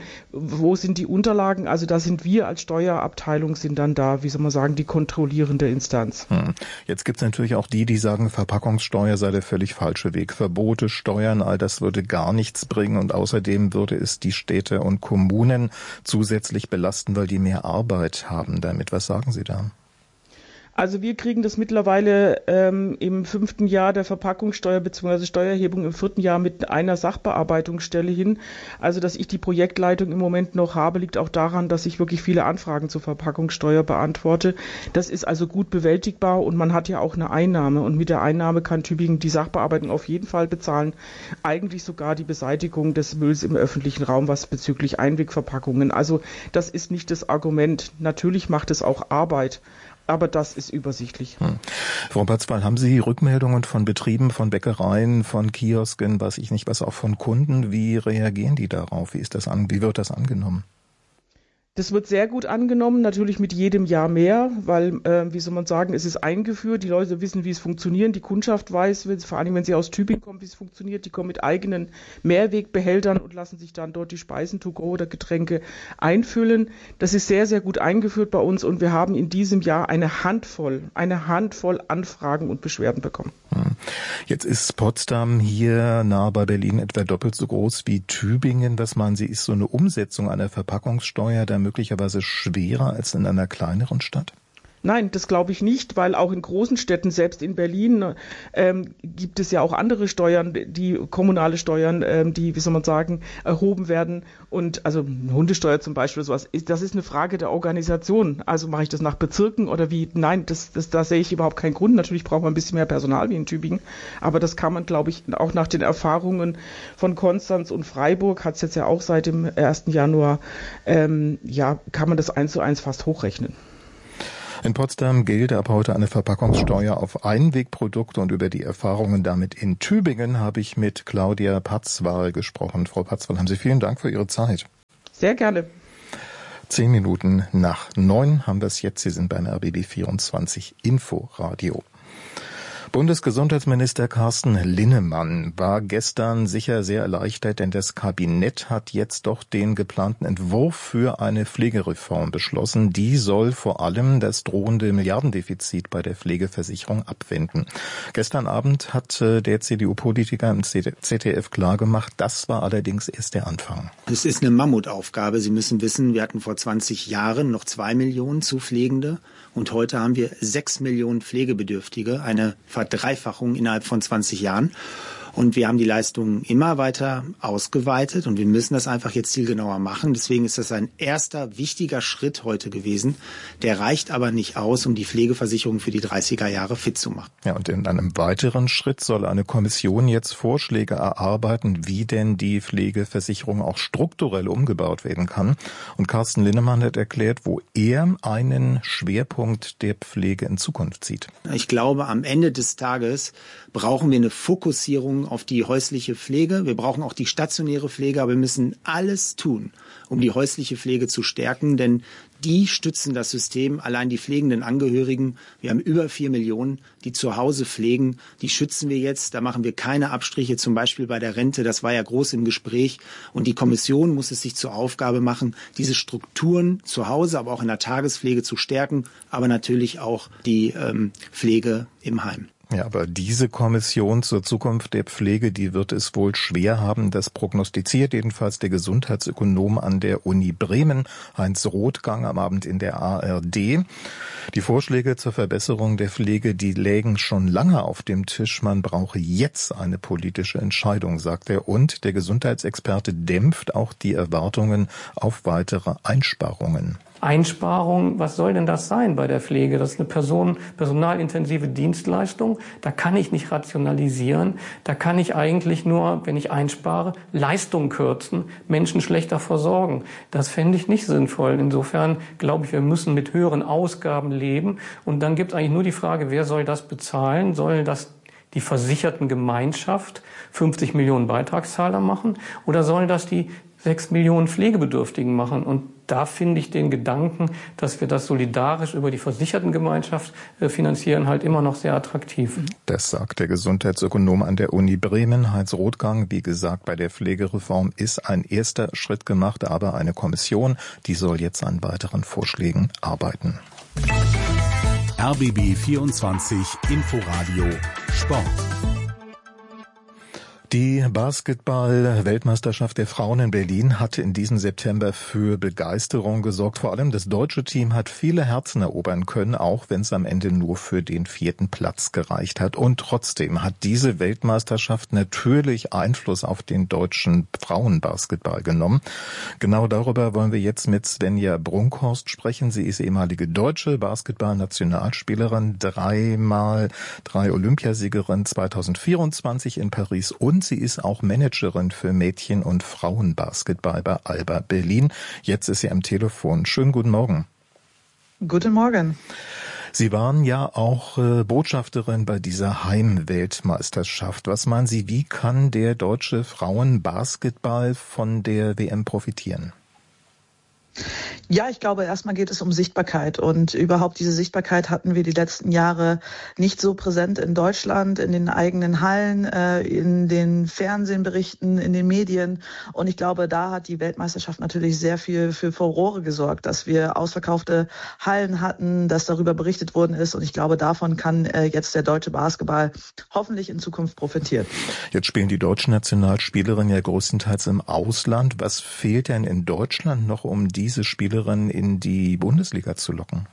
Wo sind die Unterlagen? Also da sind wir als Steuerabteilung sind dann da, wie soll man sagen, die kontrollierende Instanz. Jetzt gibt es natürlich auch die sagen, Verpackungssteuer sei der völlig falsche Weg. Verbote, Steuern, all das würde gar nichts bringen und außerdem würde es die Städte und Kommunen zusätzlich belasten, weil die mehr Arbeit haben damit. Was sagen Sie da? Also wir kriegen das mittlerweile im 5. Jahr der Verpackungssteuer bzw. Steuererhebung im 4. Jahr mit einer Sachbearbeitungsstelle hin. Also dass ich die Projektleitung im Moment noch habe, liegt auch daran, dass ich wirklich viele Anfragen zur Verpackungssteuer beantworte. Das ist also gut bewältigbar und man hat ja auch eine Einnahme. Und mit der Einnahme kann Tübingen die Sachbearbeitung auf jeden Fall bezahlen. Eigentlich sogar die Beseitigung des Mülls im öffentlichen Raum, was bezüglich Einwegverpackungen. Also das ist nicht das Argument. Natürlich macht es auch Arbeit. Aber das ist übersichtlich. Frau Patzwall, haben Sie Rückmeldungen von Betrieben, von Bäckereien, von Kiosken, weiß ich nicht was, auch von Kunden? Wie reagieren die darauf? Wie wird das angenommen? Das wird sehr gut angenommen, natürlich mit jedem Jahr mehr, weil, wie soll man sagen, es ist eingeführt, die Leute wissen, wie es funktioniert, die Kundschaft weiß, vor allem wenn sie aus Tübingen kommen, wie es funktioniert, die kommen mit eigenen Mehrwegbehältern und lassen sich dann dort die Speisen to go oder Getränke einfüllen. Das ist sehr, sehr gut eingeführt bei uns und wir haben in diesem Jahr eine Handvoll Anfragen und Beschwerden bekommen. Jetzt ist Potsdam hier nahe bei Berlin etwa doppelt so groß wie Tübingen. Was meinen Sie, ist so eine Umsetzung einer Verpackungssteuer da möglicherweise schwerer als in einer kleineren Stadt? Nein, das glaube ich nicht, weil auch in großen Städten, selbst in Berlin, gibt es ja auch andere Steuern, die kommunale Steuern, die, wie soll man sagen, erhoben werden. Und also Hundesteuer zum Beispiel, sowas, das ist eine Frage der Organisation. Also mache ich das nach Bezirken oder wie? Nein, da sehe ich überhaupt keinen Grund. Natürlich braucht man ein bisschen mehr Personal wie in Tübingen. Aber das kann man, glaube ich, auch nach den Erfahrungen von Konstanz und Freiburg, hat es jetzt ja auch seit dem 1. Januar, kann man das 1:1 fast hochrechnen. In Potsdam gilt ab heute eine Verpackungssteuer auf Einwegprodukte und über die Erfahrungen damit in Tübingen habe ich mit Claudia Patzwall gesprochen. Frau Patzwall, haben Sie vielen Dank für Ihre Zeit. Sehr gerne. 10 Minuten nach 9 haben wir es jetzt. Sie sind beim RBB 24 Inforadio. Bundesgesundheitsminister Carsten Linnemann war gestern sicher sehr erleichtert, denn das Kabinett hat jetzt doch den geplanten Entwurf für eine Pflegereform beschlossen. Die soll vor allem das drohende Milliardendefizit bei der Pflegeversicherung abwenden. Gestern Abend hat der CDU-Politiker im ZDF klargemacht, das war allerdings erst der Anfang. Es ist eine Mammutaufgabe. Sie müssen wissen, wir hatten vor 20 Jahren noch 2 Millionen zu Pflegende und heute haben wir 6 Millionen Pflegebedürftige, eine Verdreifachung innerhalb von 20 Jahren. Und wir haben die Leistungen immer weiter ausgeweitet und wir müssen das einfach jetzt zielgenauer machen. Deswegen ist das ein erster wichtiger Schritt heute gewesen. Der reicht aber nicht aus, um die Pflegeversicherung für die 30er Jahre fit zu machen. Ja, und in einem weiteren Schritt soll eine Kommission jetzt Vorschläge erarbeiten, wie denn die Pflegeversicherung auch strukturell umgebaut werden kann. Und Carsten Linnemann hat erklärt, wo er einen Schwerpunkt der Pflege in Zukunft sieht. Ich glaube, am Ende des Tages brauchen wir eine Fokussierung auf die häusliche Pflege. Wir brauchen auch die stationäre Pflege, aber wir müssen alles tun, um die häusliche Pflege zu stärken, denn die stützen das System. Allein die pflegenden Angehörigen, wir haben über 4 Millionen, die zu Hause pflegen, die schützen wir jetzt. Da machen wir keine Abstriche, zum Beispiel bei der Rente. Das war ja groß im Gespräch. Und die Kommission muss es sich zur Aufgabe machen, diese Strukturen zu Hause, aber auch in der Tagespflege zu stärken, aber natürlich auch die Pflege im Heim. Ja, aber diese Kommission zur Zukunft der Pflege, die wird es wohl schwer haben. Das prognostiziert jedenfalls der Gesundheitsökonom an der Uni Bremen, Heinz Rothgang, am Abend in der ARD. Die Vorschläge zur Verbesserung der Pflege, die lägen schon lange auf dem Tisch. Man brauche jetzt eine politische Entscheidung, sagt er. Und der Gesundheitsexperte dämpft auch die Erwartungen auf weitere Einsparungen. Einsparung, was soll denn das sein bei der Pflege? Das ist eine personalintensive Dienstleistung. Da kann ich nicht rationalisieren. Da kann ich eigentlich nur, wenn ich einspare, Leistung kürzen, Menschen schlechter versorgen. Das fände ich nicht sinnvoll. Insofern glaube ich, wir müssen mit höheren Ausgaben leben. Und dann gibt es eigentlich nur die Frage, wer soll das bezahlen? Soll das die versicherten Gemeinschaft 50 Millionen Beitragszahler machen? Oder sollen das die 6 Millionen Pflegebedürftigen machen? Und da finde ich den Gedanken, dass wir das solidarisch über die Versichertengemeinschaft finanzieren, halt immer noch sehr attraktiv. Das sagt der Gesundheitsökonom an der Uni Bremen, Heinz Rothgang. Wie gesagt, bei der Pflegereform ist ein erster Schritt gemacht, aber eine Kommission, die soll jetzt an weiteren Vorschlägen arbeiten. RBB 24 Inforadio Sport. Die Basketball-Weltmeisterschaft der Frauen in Berlin hatte in diesem September für Begeisterung gesorgt. Vor allem das deutsche Team hat viele Herzen erobern können, auch wenn es am Ende nur für den 4. Platz gereicht hat. Und trotzdem hat diese Weltmeisterschaft natürlich Einfluss auf den deutschen Frauenbasketball genommen. Genau darüber wollen wir jetzt mit Svenja Brunkhorst sprechen. Sie ist ehemalige deutsche Basketball-Nationalspielerin, 3x3 Olympiasiegerin 2024 in Paris und sie ist auch Managerin für Mädchen- und Frauenbasketball bei Alba Berlin. Jetzt ist sie am Telefon. Schönen guten Morgen. Guten Morgen. Sie waren ja auch Botschafterin bei dieser Heimweltmeisterschaft. Was meinen Sie, wie kann der deutsche Frauenbasketball von der WM profitieren? Ja, ich glaube, erstmal geht es um Sichtbarkeit und überhaupt diese Sichtbarkeit hatten wir die letzten Jahre nicht so präsent in Deutschland, in den eigenen Hallen, in den Fernsehberichten, in den Medien und ich glaube, da hat die Weltmeisterschaft natürlich sehr viel für Furore gesorgt, dass wir ausverkaufte Hallen hatten, dass darüber berichtet worden ist und ich glaube, davon kann jetzt der deutsche Basketball hoffentlich in Zukunft profitieren. Jetzt spielen die deutschen Nationalspielerinnen ja größtenteils im Ausland. Was fehlt denn in Deutschland noch, um diese Spielerin in die Bundesliga zu locken?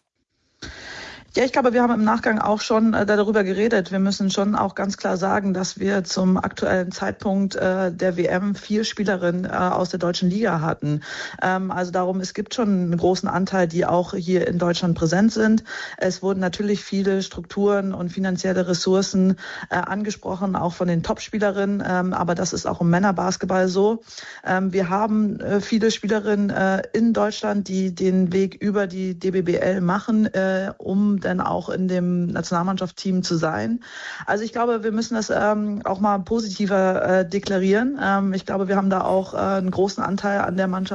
Ja, ich glaube, wir haben im Nachgang auch schon darüber geredet. Wir müssen schon auch ganz klar sagen, dass wir zum aktuellen Zeitpunkt der WM 4 Spielerinnen aus der deutschen Liga hatten. Also darum, es gibt schon einen großen Anteil, die auch hier in Deutschland präsent sind. Es wurden natürlich viele Strukturen und finanzielle Ressourcen angesprochen, auch von den Top-Spielerinnen. Aber das ist auch im Männerbasketball so. Wir haben viele Spielerinnen in Deutschland, die den Weg über die DBBL machen, um dann auch in dem Nationalmannschaftsteam zu sein. Also ich glaube, wir müssen das auch mal positiver deklarieren. Ich glaube, wir haben da auch einen großen Anteil an der Mannschaft